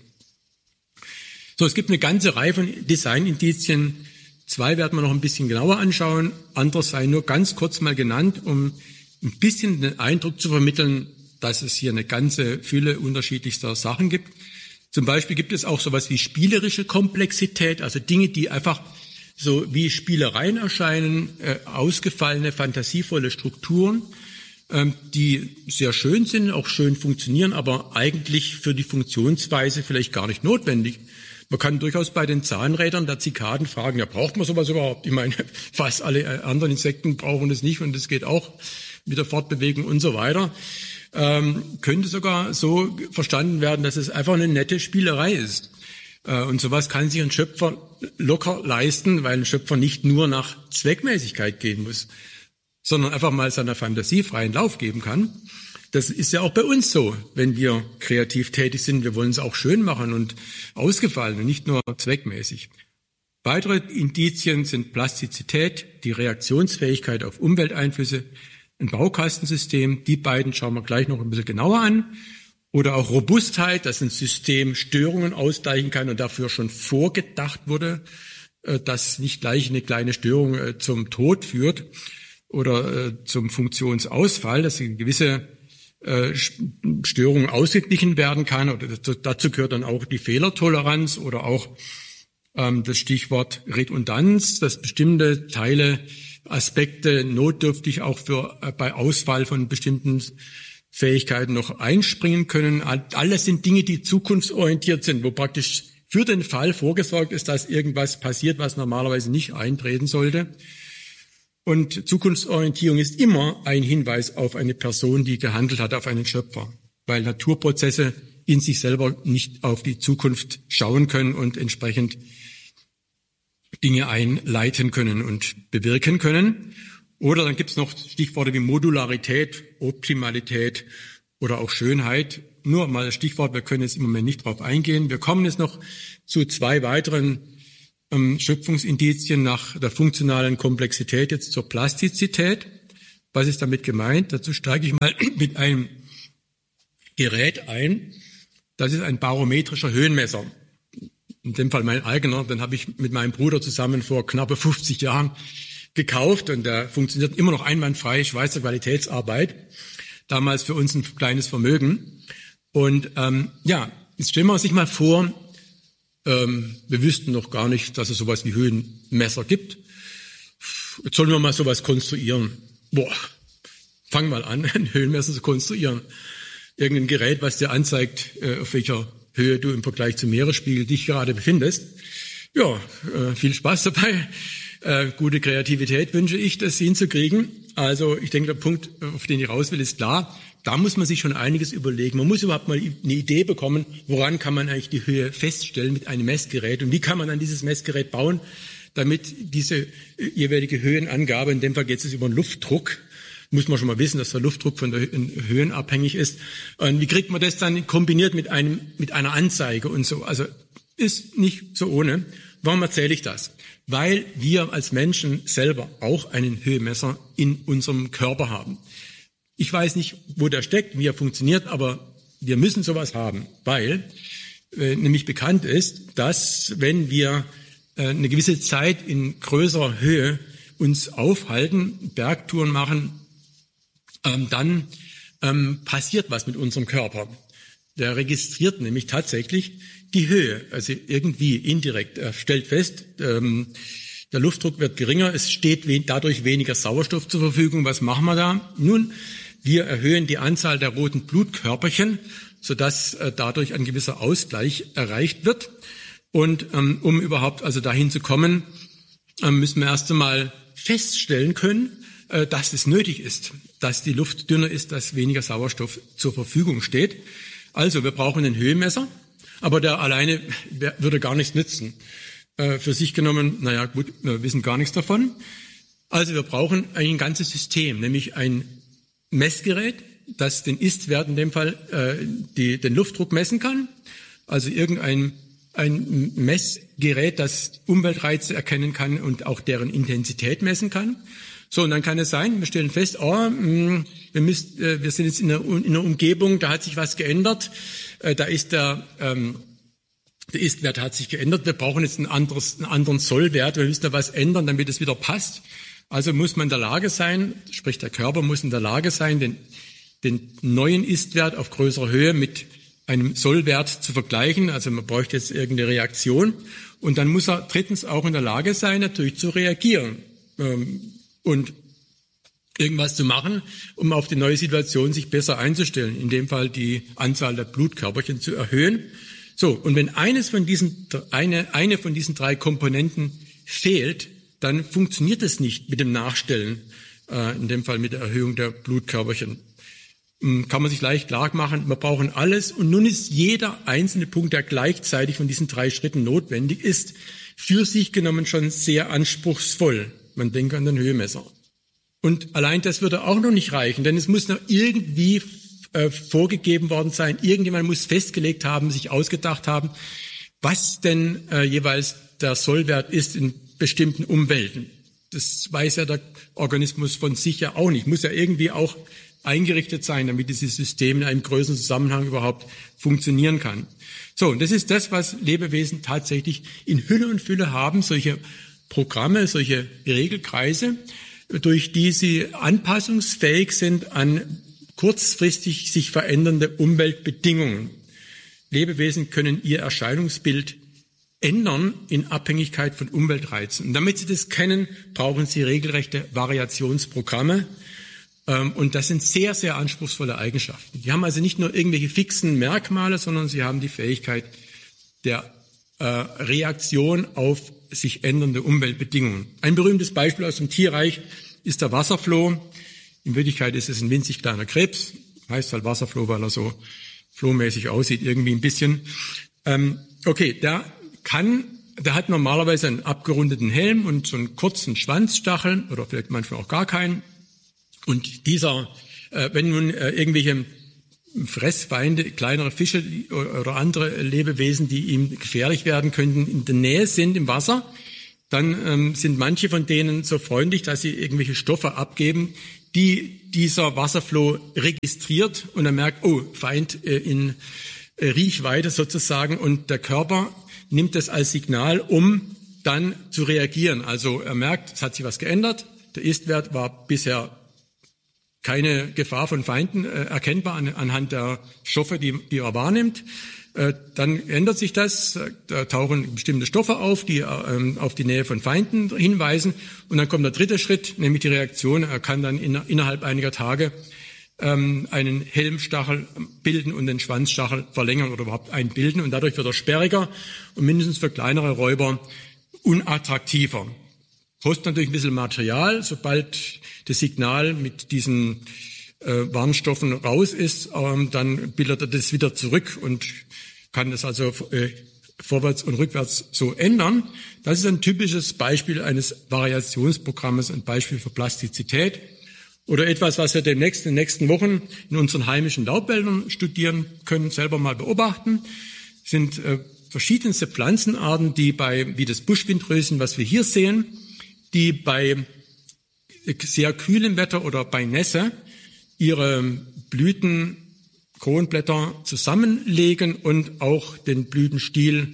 So, es gibt eine ganze Reihe von Designindizien. Zwei werden wir noch ein bisschen genauer anschauen. Andere seien nur ganz kurz mal genannt, um ein bisschen den Eindruck zu vermitteln, dass es hier eine ganze Fülle unterschiedlichster Sachen gibt. Zum Beispiel gibt es auch sowas wie spielerische Komplexität, also Dinge, die einfach so wie Spielereien erscheinen, äh, ausgefallene, fantasievolle Strukturen, ähm, die sehr schön sind, auch schön funktionieren, aber eigentlich für die Funktionsweise vielleicht gar nicht notwendig. Man kann durchaus bei den Zahnrädern der Zikaden fragen, ja, braucht man sowas überhaupt? Ich meine, fast alle anderen Insekten brauchen das nicht und das geht auch mit der Fortbewegung und so weiter. Ähm, könnte sogar so verstanden werden, dass es einfach eine nette Spielerei ist. Äh, und sowas kann sich ein Schöpfer locker leisten, weil ein Schöpfer nicht nur nach Zweckmäßigkeit gehen muss, sondern einfach mal seiner Fantasie freien Lauf geben kann. Das ist ja auch bei uns so, wenn wir kreativ tätig sind. Wir wollen es auch schön machen und ausgefallen und nicht nur zweckmäßig. Weitere Indizien sind Plastizität, die Reaktionsfähigkeit auf Umwelteinflüsse, ein Baukastensystem. Die beiden schauen wir gleich noch ein bisschen genauer an. Oder auch Robustheit, dass ein System Störungen ausgleichen kann und dafür schon vorgedacht wurde, dass nicht gleich eine kleine Störung zum Tod führt oder zum Funktionsausfall, dass eine gewisse Störung ausgeglichen werden kann. Oder dazu gehört dann auch die Fehlertoleranz oder auch das Stichwort Redundanz, dass bestimmte Teile, Aspekte notdürftig auch für bei Ausfall von bestimmten Fähigkeiten noch einspringen können. Alles sind Dinge, die zukunftsorientiert sind, wo praktisch für den Fall vorgesorgt ist, dass irgendwas passiert, was normalerweise nicht eintreten sollte. Und Zukunftsorientierung ist immer ein Hinweis auf eine Person, die gehandelt hat, auf einen Schöpfer, weil Naturprozesse in sich selber nicht auf die Zukunft schauen können und entsprechend Dinge einleiten können und bewirken können. Oder dann gibt es noch Stichworte wie Modularität, Optimalität oder auch Schönheit. Nur mal das Stichwort, wir können jetzt im Moment nicht drauf eingehen. Wir kommen jetzt noch zu zwei weiteren ähm, Schöpfungsindizien nach der funktionalen Komplexität, jetzt zur Plastizität. Was ist damit gemeint? Dazu steige ich mal mit einem Gerät ein. Das ist ein barometrischer Höhenmesser. In dem Fall mein eigener, den habe ich mit meinem Bruder zusammen vor knappe fünfzig Jahren gekauft und der funktioniert immer noch einwandfrei, Schweizer Qualitätsarbeit, damals für uns ein kleines Vermögen. Und ähm, ja, jetzt stellen wir uns sich mal vor, ähm, wir wüssten noch gar nicht, dass es sowas wie Höhenmesser gibt. Jetzt sollen wir mal sowas konstruieren. Boah, fang mal an, ein Höhenmesser zu konstruieren. Irgendein Gerät, was dir anzeigt, äh, auf welcher Höhe du im Vergleich zum Meeresspiegel dich gerade befindest. Ja, äh, viel Spaß dabei. Äh, gute Kreativität wünsche ich, das hinzukriegen. Also ich denke, der Punkt, auf den ich raus will, ist klar. Da muss man sich schon einiges überlegen. Man muss überhaupt mal eine Idee bekommen, woran kann man eigentlich die Höhe feststellen mit einem Messgerät und wie kann man dann dieses Messgerät bauen, damit diese jeweilige Höhenangabe, in dem Fall geht es über den Luftdruck, muss man schon mal wissen, dass der Luftdruck von der Höhen abhängig ist. Und wie kriegt man das dann kombiniert mit einem mit einer Anzeige und so? Also ist nicht so ohne. Warum erzähle ich das? Weil wir als Menschen selber auch einen Höhenmesser in unserem Körper haben. Ich weiß nicht, wo der steckt, wie er funktioniert, aber wir müssen sowas haben, weil äh, nämlich bekannt ist, dass wenn wir äh, eine gewisse Zeit in größerer Höhe uns aufhalten, Bergtouren machen, ähm, dann ähm, passiert was mit unserem Körper. Der registriert nämlich tatsächlich die Höhe, also irgendwie indirekt. Er stellt fest, ähm, der Luftdruck wird geringer, es steht we- dadurch weniger Sauerstoff zur Verfügung. Was machen wir da? Nun, wir erhöhen die Anzahl der roten Blutkörperchen, sodass äh, dadurch ein gewisser Ausgleich erreicht wird. Und ähm, um überhaupt also dahin zu kommen, äh, müssen wir erst einmal feststellen können, äh, dass es nötig ist, dass die Luft dünner ist, dass weniger Sauerstoff zur Verfügung steht. Also wir brauchen einen Höhenmesser, aber der alleine würde gar nichts nützen. Äh, für sich genommen, naja gut, wir wissen gar nichts davon. Also wir brauchen ein ganzes System, nämlich ein Messgerät, das den Ist-Wert in dem Fall äh, die, den Luftdruck messen kann. Also irgendein ein Messgerät, das Umweltreize erkennen kann und auch deren Intensität messen kann, So, und dann kann es sein, wir stellen fest, oh, mh, wir, müssen, äh, wir sind jetzt in einer, in einer Umgebung, da hat sich was geändert, äh, da ist der, ähm, der Ist-Wert hat sich geändert, wir brauchen jetzt ein anderes, einen anderen Sollwert, wir müssen da was ändern, damit es wieder passt. Also muss man in der Lage sein, sprich der Körper muss in der Lage sein, den, den neuen Ist-Wert auf größerer Höhe mit einem Sollwert zu vergleichen. Also man bräuchte jetzt irgendeine Reaktion. Und dann muss er drittens auch in der Lage sein, natürlich zu reagieren ähm, und irgendwas zu machen, um auf die neue Situation sich besser einzustellen. In dem Fall die Anzahl der Blutkörperchen zu erhöhen. So, und wenn eines von diesen, eine, eine von diesen drei Komponenten fehlt, dann funktioniert es nicht mit dem Nachstellen, äh, in dem Fall mit der Erhöhung der Blutkörperchen. Ähm, kann man sich leicht klar machen, wir brauchen alles und nun ist jeder einzelne Punkt, der gleichzeitig von diesen drei Schritten notwendig ist, für sich genommen schon sehr anspruchsvoll. Man denke an den Höhemesser. Und allein das würde auch noch nicht reichen, denn es muss noch irgendwie äh, vorgegeben worden sein, irgendjemand muss festgelegt haben, sich ausgedacht haben, was denn äh, jeweils der Sollwert ist in bestimmten Umwelten. Das weiß ja der Organismus von sich ja auch nicht. Muss ja irgendwie auch eingerichtet sein, damit dieses System in einem größeren Zusammenhang überhaupt funktionieren kann. So, und das ist das, was Lebewesen tatsächlich in Hülle und Fülle haben, solche Programme, solche Regelkreise, durch die sie anpassungsfähig sind an kurzfristig sich verändernde Umweltbedingungen. Lebewesen können ihr Erscheinungsbild ändern in Abhängigkeit von Umweltreizen. Und damit sie das kennen, brauchen sie regelrechte Variationsprogramme. Und das sind sehr, sehr anspruchsvolle Eigenschaften. Die haben also nicht nur irgendwelche fixen Merkmale, sondern sie haben die Fähigkeit der äh, Reaktion auf sich ändernde Umweltbedingungen. Ein berühmtes Beispiel aus dem Tierreich ist der Wasserfloh. In Wirklichkeit ist es ein winzig kleiner Krebs. Heißt halt Wasserfloh, weil er so flohmäßig aussieht, irgendwie ein bisschen. Ähm, okay, der kann, der hat normalerweise einen abgerundeten Helm und so einen kurzen Schwanzstachel oder vielleicht manchmal auch gar keinen. Und dieser, äh, wenn nun äh, irgendwelche Fressfeinde, kleinere Fische oder andere Lebewesen, die ihm gefährlich werden könnten, in der Nähe sind im Wasser, dann ähm, sind manche von denen so freundlich, dass sie irgendwelche Stoffe abgeben, die dieser Wasserfloh registriert und er merkt, oh, Feind äh, in äh, Riechweite sozusagen, und der Körper nimmt das als Signal, um dann zu reagieren. Also er merkt, es hat sich was geändert, der Ist-Wert war bisher keine Gefahr von Feinden äh, erkennbar an, anhand der Stoffe, die, die er wahrnimmt. Äh, dann ändert sich das, da tauchen bestimmte Stoffe auf, die äh, auf die Nähe von Feinden hinweisen. Und dann kommt der dritte Schritt, nämlich die Reaktion. Er kann dann in, innerhalb einiger Tage ähm, einen Helmstachel bilden und den Schwanzstachel verlängern oder überhaupt einbilden. Und dadurch wird er sperriger und mindestens für kleinere Räuber unattraktiver. Kostet natürlich ein bisschen Material. Sobald das Signal mit diesen äh, Warnstoffen raus ist, ähm, dann bildet er das wieder zurück und kann das also äh, vorwärts und rückwärts so ändern. Das ist ein typisches Beispiel eines Variationsprogrammes, ein Beispiel für Plastizität. Oder etwas, was wir demnächst in den nächsten Wochen in unseren heimischen Laubwäldern studieren können, selber mal beobachten, sind äh, verschiedenste Pflanzenarten, die bei, wie das Buschwindröschen, was wir hier sehen, die bei sehr kühlem Wetter oder bei Nässe ihre Blüten, Kronblätter zusammenlegen und auch den Blütenstiel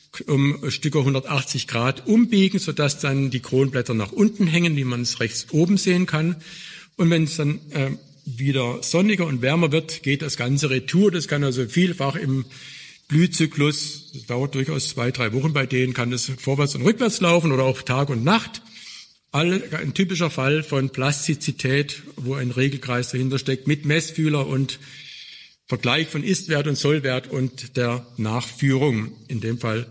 um Stücke hundertachtzig Grad umbiegen, sodass dann die Kronblätter nach unten hängen, wie man es rechts oben sehen kann. Und wenn es dann äh, wieder sonniger und wärmer wird, geht das Ganze retour. Das kann also vielfach im Blühzyklus, das dauert durchaus zwei, drei Wochen bei denen, kann das vorwärts und rückwärts laufen oder auch Tag und Nacht. All, ein typischer Fall von Plastizität, wo ein Regelkreis dahinter steckt, mit Messfühler und Vergleich von Ist-Wert und Sollwert und der Nachführung, in dem Fall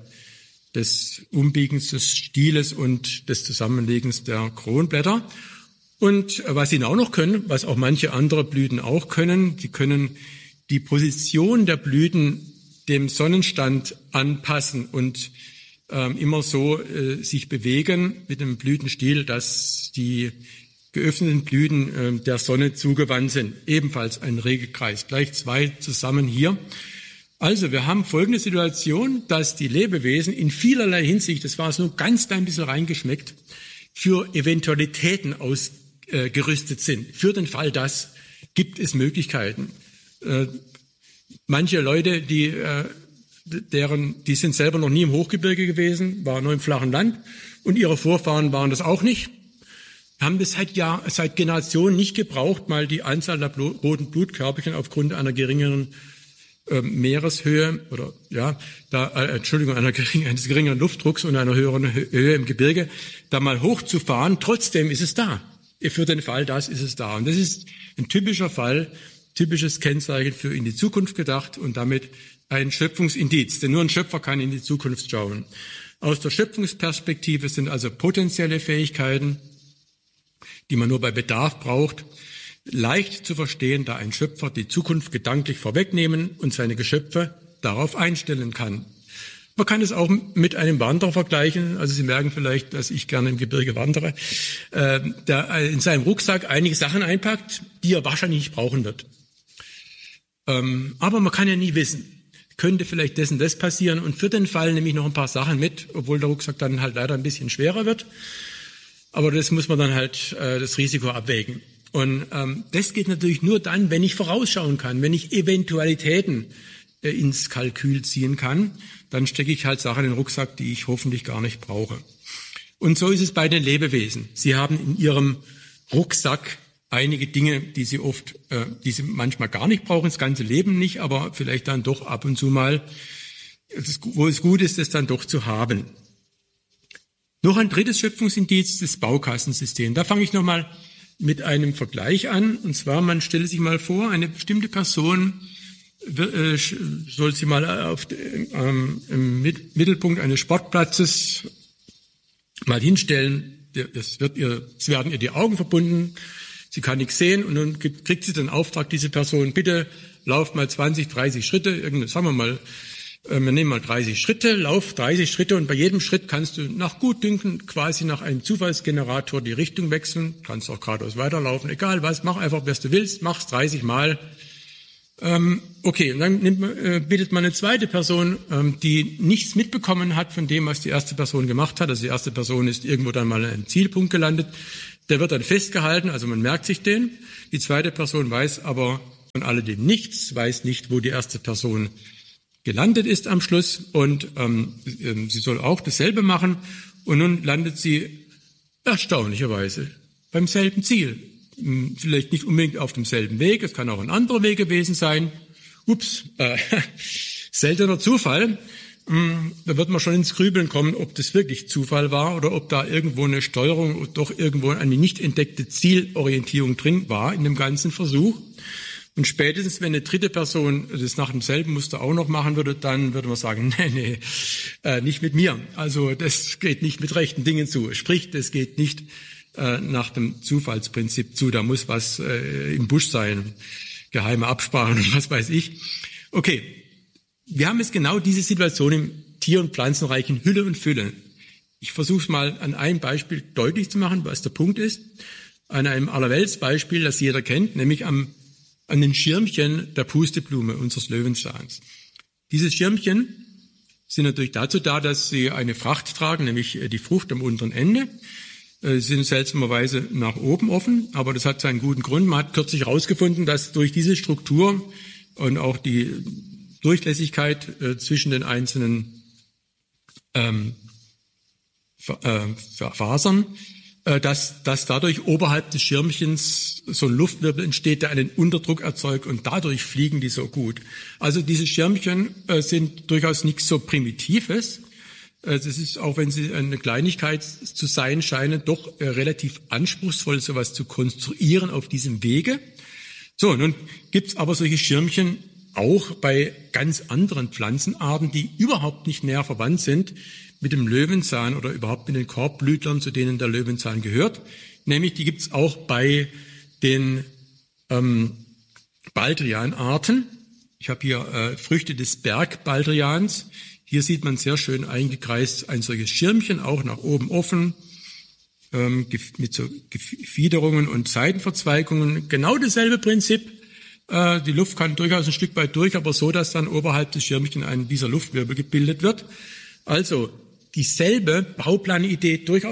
des Umbiegens des Stieles und des Zusammenlegens der Kronblätter. Und was sie auch noch können, was auch manche andere Blüten auch können, die können die Position der Blüten dem Sonnenstand anpassen und ähm, immer so äh, sich bewegen mit dem Blütenstiel, dass die geöffneten Blüten äh, der Sonne zugewandt sind. Ebenfalls ein Regelkreis. Gleich zwei zusammen hier. Also wir haben folgende Situation, dass die Lebewesen in vielerlei Hinsicht, das war es nur ganz klein bisschen reingeschmeckt, für Eventualitäten aus, äh, gerüstet sind. Für den Fall das gibt es Möglichkeiten. Äh, manche Leute, die, äh, deren, die sind selber noch nie im Hochgebirge gewesen, waren nur im flachen Land und ihre Vorfahren waren das auch nicht, haben das seit, Jahr, seit Generationen nicht gebraucht, mal die Anzahl der Blut, roten Blutkörperchen aufgrund einer geringeren äh, Meereshöhe oder ja, da, äh, Entschuldigung, einer gering, eines geringeren Luftdrucks und einer höheren Höhe im Gebirge, da mal hochzufahren. Trotzdem ist es da. Für den Fall das ist es da. Und das ist ein typischer Fall, typisches Kennzeichen für in die Zukunft gedacht und damit ein Schöpfungsindiz. Denn nur ein Schöpfer kann in die Zukunft schauen. Aus der Schöpfungsperspektive sind also potenzielle Fähigkeiten, die man nur bei Bedarf braucht, leicht zu verstehen, da ein Schöpfer die Zukunft gedanklich vorwegnehmen und seine Geschöpfe darauf einstellen kann. Man kann es auch mit einem Wanderer vergleichen. Also Sie merken vielleicht, dass ich gerne im Gebirge wandere, äh, der in seinem Rucksack einige Sachen einpackt, die er wahrscheinlich nicht brauchen wird. Ähm, aber man kann ja nie wissen. Könnte vielleicht dessen das passieren. Und für den Fall nehme ich noch ein paar Sachen mit, obwohl der Rucksack dann halt leider ein bisschen schwerer wird. Aber das muss man dann halt äh, das Risiko abwägen. Und ähm, das geht natürlich nur dann, wenn ich vorausschauen kann, wenn ich Eventualitäten äh, ins Kalkül ziehen kann, dann stecke ich halt Sachen in den Rucksack, die ich hoffentlich gar nicht brauche. Und so ist es bei den Lebewesen. Sie haben in ihrem Rucksack einige Dinge, die sie oft, äh, die sie manchmal gar nicht brauchen, das ganze Leben nicht, aber vielleicht dann doch ab und zu mal, das, wo es gut ist, das dann doch zu haben. Noch ein drittes Schöpfungsindiz, das Baukastensystem. Da fange ich nochmal mit einem Vergleich an. Und zwar, man stelle sich mal vor, eine bestimmte Person äh, soll sie mal auf, ähm, im Mittelpunkt eines Sportplatzes mal hinstellen. Das wird ihr, es werden ihr die Augen verbunden. Sie kann nichts sehen und dann kriegt sie den Auftrag, diese Person, bitte lauf mal zwanzig, dreißig Schritte, irgendeine, sagen wir mal, wir nehmen mal dreißig Schritte, lauf dreißig Schritte und bei jedem Schritt kannst du nach Gutdünken quasi nach einem Zufallsgenerator die Richtung wechseln, kannst auch geradeaus weiterlaufen, egal was, mach einfach, was du willst, mach's dreißig Mal. Ähm, okay, und dann nimmt man, äh, bittet man eine zweite Person, ähm, die nichts mitbekommen hat von dem, was die erste Person gemacht hat. Also die erste Person ist irgendwo dann mal an einem Zielpunkt gelandet. Der wird dann festgehalten, also man merkt sich den. Die zweite Person weiß aber von alledem nichts, weiß nicht, wo die erste Person gelandet ist am Schluss und ähm, sie soll auch dasselbe machen und nun landet sie erstaunlicherweise beim selben Ziel. Vielleicht nicht unbedingt auf demselben Weg, es kann auch ein anderer Weg gewesen sein. Ups, äh, seltener Zufall. Da wird man schon ins Grübeln kommen, ob das wirklich Zufall war oder ob da irgendwo eine Steuerung oder doch irgendwo eine nicht entdeckte Zielorientierung drin war in dem ganzen Versuch. Und spätestens, wenn eine dritte Person das nach demselben Muster auch noch machen würde, dann würde man sagen, nee, nee, äh, nicht mit mir. Also das geht nicht mit rechten Dingen zu. Sprich, das geht nicht äh, nach dem Zufallsprinzip zu. Da muss was äh, im Busch sein, geheime Absprachen und was weiß ich. Okay, wir haben jetzt genau diese Situation im Tier- und Pflanzenreich in Hülle und Fülle. Ich versuche es mal an einem Beispiel deutlich zu machen, was der Punkt ist. An einem Allerweltsbeispiel, das jeder kennt, nämlich am an den Schirmchen der Pusteblume unseres Löwenzahns. Diese Schirmchen sind natürlich dazu da, dass sie eine Fracht tragen, nämlich die Frucht am unteren Ende. Sie sind seltsamerweise nach oben offen, aber das hat seinen guten Grund. Man hat kürzlich herausgefunden, dass durch diese Struktur und auch die Durchlässigkeit zwischen den einzelnen ähm, Fasern, dass, dass dadurch oberhalb des Schirmchens so ein Luftwirbel entsteht, der einen Unterdruck erzeugt und dadurch fliegen die so gut. Also diese Schirmchen äh, sind durchaus nichts so Primitives. Äh, das ist, auch wenn sie eine Kleinigkeit zu sein scheinen, doch äh, relativ anspruchsvoll, sowas zu konstruieren auf diesem Wege. So, nun gibt's aber solche Schirmchen auch bei ganz anderen Pflanzenarten, die überhaupt nicht näher verwandt sind mit dem Löwenzahn oder überhaupt mit den Korbblütlern, zu denen der Löwenzahn gehört. Nämlich, die gibt's auch bei den ähm, Baldrianarten. Ich habe hier äh, Früchte des Bergbaldrians. Hier sieht man sehr schön eingekreist ein solches Schirmchen, auch nach oben offen, ähm, mit so Fiederungen und Seitenverzweigungen. Genau dasselbe Prinzip. Äh, die Luft kann durchaus ein Stück weit durch, aber so, dass dann oberhalb des Schirmchen ein dieser Luftwirbel gebildet wird. Also dieselbe Bauplanidee, durchaus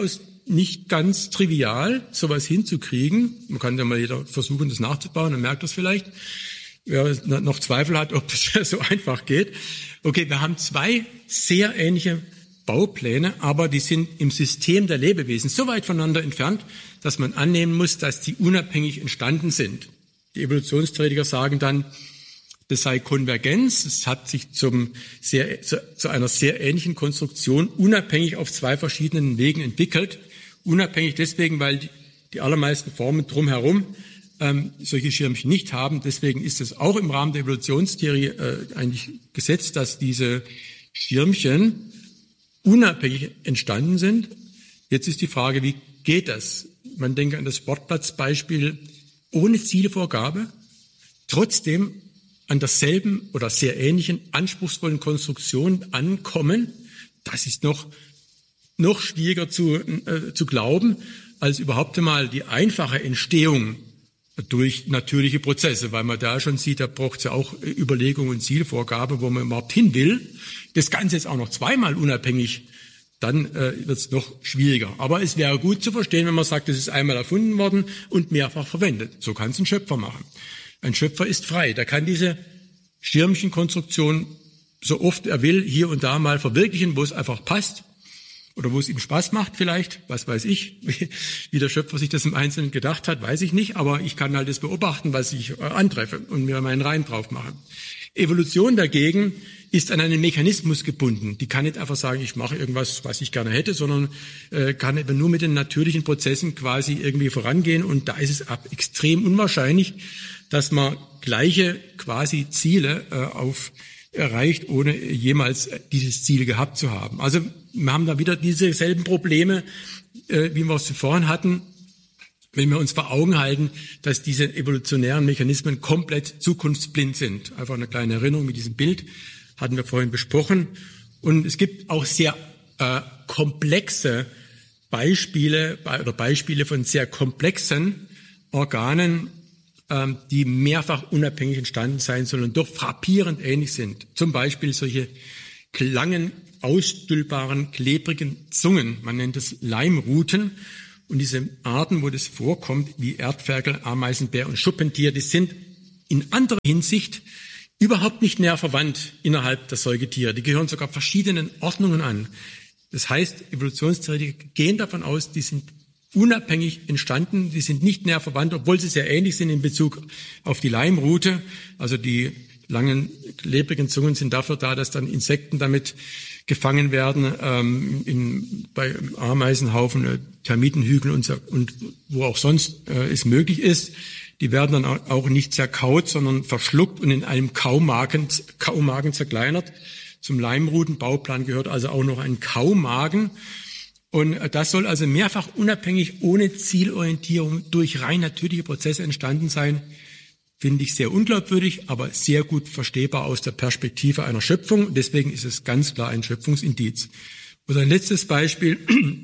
nicht ganz trivial, sowas hinzukriegen. Man kann ja mal jeder versuchen, das nachzubauen, dann merkt das vielleicht. Wer noch Zweifel hat, ob das so einfach geht. Okay, wir haben zwei sehr ähnliche Baupläne, aber die sind im System der Lebewesen so weit voneinander entfernt, dass man annehmen muss, dass die unabhängig entstanden sind. Die Evolutionstheoretiker sagen dann, das sei Konvergenz. Es hat sich zum sehr, zu, zu einer sehr ähnlichen Konstruktion unabhängig auf zwei verschiedenen Wegen entwickelt. Unabhängig deswegen, weil die, die allermeisten Formen drumherum ähm, solche Schirmchen nicht haben. Deswegen ist es auch im Rahmen der Evolutionstheorie äh, eigentlich gesetzt, dass diese Schirmchen unabhängig entstanden sind. Jetzt ist die Frage, wie geht das? Man denke an das Sportplatzbeispiel ohne Zielvorgabe, trotzdem an derselben oder sehr ähnlichen anspruchsvollen Konstruktion ankommen. Das ist noch noch schwieriger zu, äh, zu glauben, als überhaupt einmal die einfache Entstehung durch natürliche Prozesse, weil man da schon sieht, da braucht es ja auch Überlegung und Zielvorgabe, wo man überhaupt hin will. Das Ganze ist auch noch zweimal unabhängig, dann äh, wird es noch schwieriger. Aber es wäre gut zu verstehen, wenn man sagt, es ist einmal erfunden worden und mehrfach verwendet. So kann es ein Schöpfer machen. Ein Schöpfer ist frei. Der kann diese Schirmchenkonstruktion so oft er will hier und da mal verwirklichen, wo es einfach passt. Oder wo es ihm Spaß macht vielleicht, was weiß ich, wie der Schöpfer sich das im Einzelnen gedacht hat, weiß ich nicht, aber ich kann halt das beobachten, was ich antreffe und mir meinen Reim drauf machen. Evolution dagegen ist an einen Mechanismus gebunden. Die kann nicht einfach sagen, ich mache irgendwas, was ich gerne hätte, sondern äh, kann eben nur mit den natürlichen Prozessen quasi irgendwie vorangehen und da ist es ab extrem unwahrscheinlich, dass man gleiche quasi Ziele äh, auf erreicht, ohne jemals dieses Ziel gehabt zu haben. Also wir haben da wieder dieselben Probleme, äh, wie wir es vorhin hatten, wenn wir uns vor Augen halten, dass diese evolutionären Mechanismen komplett zukunftsblind sind. Einfach eine kleine Erinnerung mit diesem Bild, hatten wir vorhin besprochen. Und es gibt auch sehr äh, komplexe Beispiele oder Beispiele von sehr komplexen Organen, die mehrfach unabhängig entstanden sein sollen und doch frappierend ähnlich sind. Zum Beispiel solche langen, ausstülpbaren, klebrigen Zungen. Man nennt es Leimruten. Und diese Arten, wo das vorkommt, wie Erdferkel, Ameisenbär und Schuppentier, die sind in anderer Hinsicht überhaupt nicht näher verwandt innerhalb der Säugetiere. Die gehören sogar verschiedenen Ordnungen an. Das heißt, Evolutionstheoretiker gehen davon aus, die sind unabhängig entstanden, die sind nicht näher verwandt, obwohl sie sehr ähnlich sind in Bezug auf die Leimrute. Also die langen, klebrigen Zungen sind dafür da, dass dann Insekten damit gefangen werden, ähm, in, bei Ameisenhaufen, äh, Termitenhügeln und, und wo auch sonst äh, es möglich ist. Die werden dann auch nicht zerkaut, sondern verschluckt und in einem Kaumagen, Kaumagen zerkleinert. Zum Leimrutenbauplan gehört also auch noch ein Kaumagen. Und das soll also mehrfach unabhängig, ohne Zielorientierung, durch rein natürliche Prozesse entstanden sein. Finde ich sehr unglaubwürdig, aber sehr gut verstehbar aus der Perspektive einer Schöpfung. Deswegen ist es ganz klar ein Schöpfungsindiz. Und ein letztes Beispiel,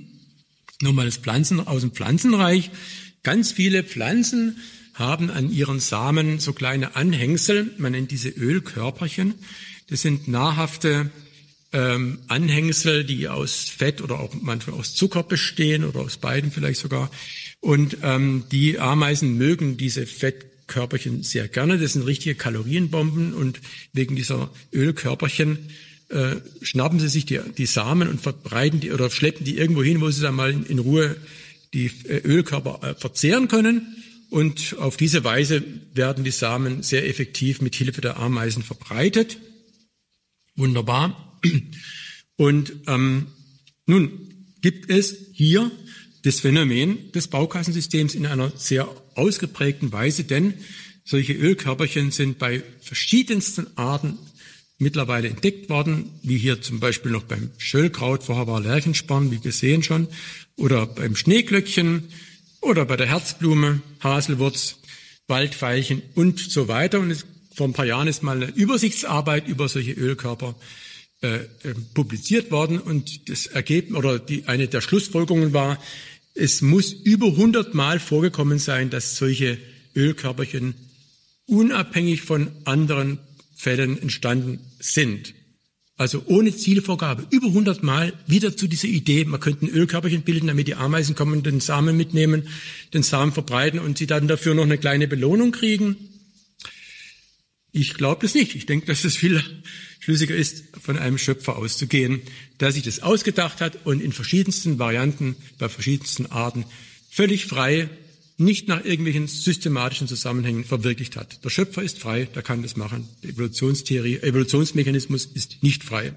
nochmal das Pflanzen, aus dem Pflanzenreich. Ganz viele Pflanzen haben an ihren Samen so kleine Anhängsel, man nennt diese Ölkörperchen. Das sind nahrhafte ähm, Anhängsel, die aus Fett oder auch manchmal aus Zucker bestehen oder aus beiden vielleicht sogar. Und ähm, die Ameisen mögen diese Fettkörperchen sehr gerne. Das sind richtige Kalorienbomben und wegen dieser Ölkörperchen äh, schnappen sie sich die, die Samen und verbreiten die oder schleppen die irgendwo hin, wo sie dann mal in, in Ruhe die äh, Ölkörper äh, verzehren können. Und auf diese Weise werden die Samen sehr effektiv mit Hilfe der Ameisen verbreitet. Wunderbar. Und ähm, nun gibt es hier das Phänomen des Baukassensystems in einer sehr ausgeprägten Weise, denn solche Ölkörperchen sind bei verschiedensten Arten mittlerweile entdeckt worden, wie hier zum Beispiel noch beim Schöllkraut, vorher war Lerchensporn, wie gesehen schon, oder beim Schneeglöckchen, oder bei der Herzblume, Haselwurz, Waldveilchen und so weiter. Und es, vor ein paar Jahren ist mal eine Übersichtsarbeit über solche Ölkörper äh, äh, publiziert worden. Und das Ergebnis oder die, eine der Schlussfolgerungen war, es muss über hundert Mal vorgekommen sein, dass solche Ölkörperchen unabhängig von anderen Fällen entstanden sind. Also ohne Zielvorgabe, über hundert Mal wieder zu dieser Idee, man könnte ein Ölkörperchen bilden, damit die Ameisen kommen, den Samen mitnehmen, den Samen verbreiten und sie dann dafür noch eine kleine Belohnung kriegen. Ich glaube das nicht. Ich denke, dass es viel schlüssiger ist, von einem Schöpfer auszugehen, der sich das ausgedacht hat und in verschiedensten Varianten, bei verschiedensten Arten, völlig frei, nicht nach irgendwelchen systematischen Zusammenhängen verwirklicht hat. Der Schöpfer ist frei, der kann das machen. Die Evolutionstheorie, Evolutionsmechanismus ist nicht frei.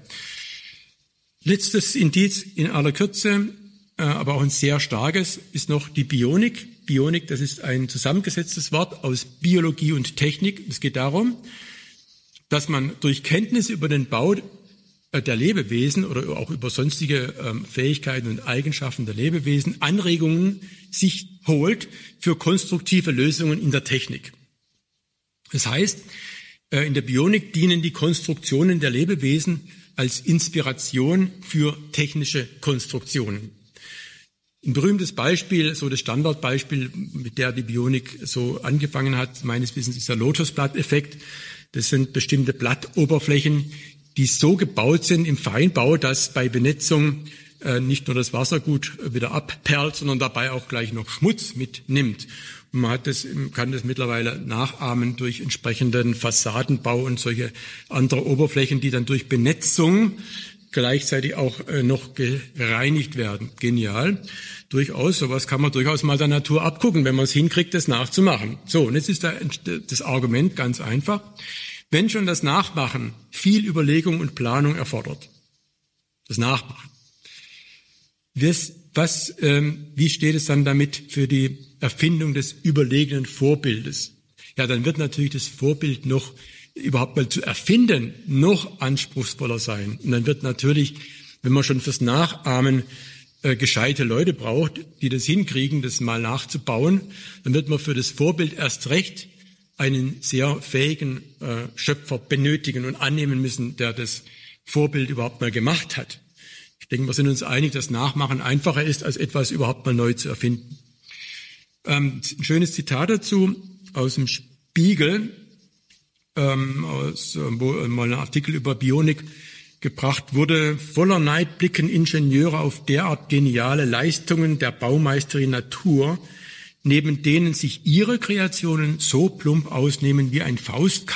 Letztes Indiz in aller Kürze, aber auch ein sehr starkes, ist noch die Bionik. Bionik, das ist ein zusammengesetztes Wort aus Biologie und Technik. Es geht darum, dass man durch Kenntnisse über den Bau der Lebewesen oder auch über sonstige ähm, Fähigkeiten und Eigenschaften der Lebewesen Anregungen sich holt für konstruktive Lösungen in der Technik. Das heißt, äh, in der Bionik dienen die Konstruktionen der Lebewesen als Inspiration für technische Konstruktionen. Ein berühmtes Beispiel, so das Standardbeispiel, mit der die Bionik so angefangen hat, meines Wissens ist der Lotusblatteffekt. Das sind bestimmte Blattoberflächen, die so gebaut sind im Feinbau, dass bei Benetzung äh, nicht nur das Wasser gut wieder abperlt, sondern dabei auch gleich noch Schmutz mitnimmt. Und man hat das, kann das mittlerweile nachahmen durch entsprechenden Fassadenbau und solche andere Oberflächen, die dann durch Benetzung gleichzeitig auch äh, noch gereinigt werden. Genial. Durchaus, sowas kann man durchaus mal der Natur abgucken, wenn man es hinkriegt, das nachzumachen. So, und jetzt ist da das Argument ganz einfach. Wenn schon das Nachmachen viel Überlegung und Planung erfordert, das Nachmachen, was, was, ähm, wie steht es dann damit für die Erfindung des überlegenen Vorbildes? Ja, dann wird natürlich das Vorbild noch überhaupt mal zu erfinden, noch anspruchsvoller sein. Und dann wird natürlich, wenn man schon fürs Nachahmen äh, gescheite Leute braucht, die das hinkriegen, das mal nachzubauen, dann wird man für das Vorbild erst recht einen sehr fähigen äh, Schöpfer benötigen und annehmen müssen, der das Vorbild überhaupt mal gemacht hat. Ich denke, wir sind uns einig, dass Nachmachen einfacher ist, als etwas überhaupt mal neu zu erfinden. Ähm, ein schönes Zitat dazu aus dem Spiegel, ähm, aus, wo mal ein Artikel über Bionik gebracht wurde. Voller Neid blicken Ingenieure auf derart geniale Leistungen der Baumeisterin Natur, neben denen sich ihre Kreationen so plump ausnehmen wie ein Faustkampf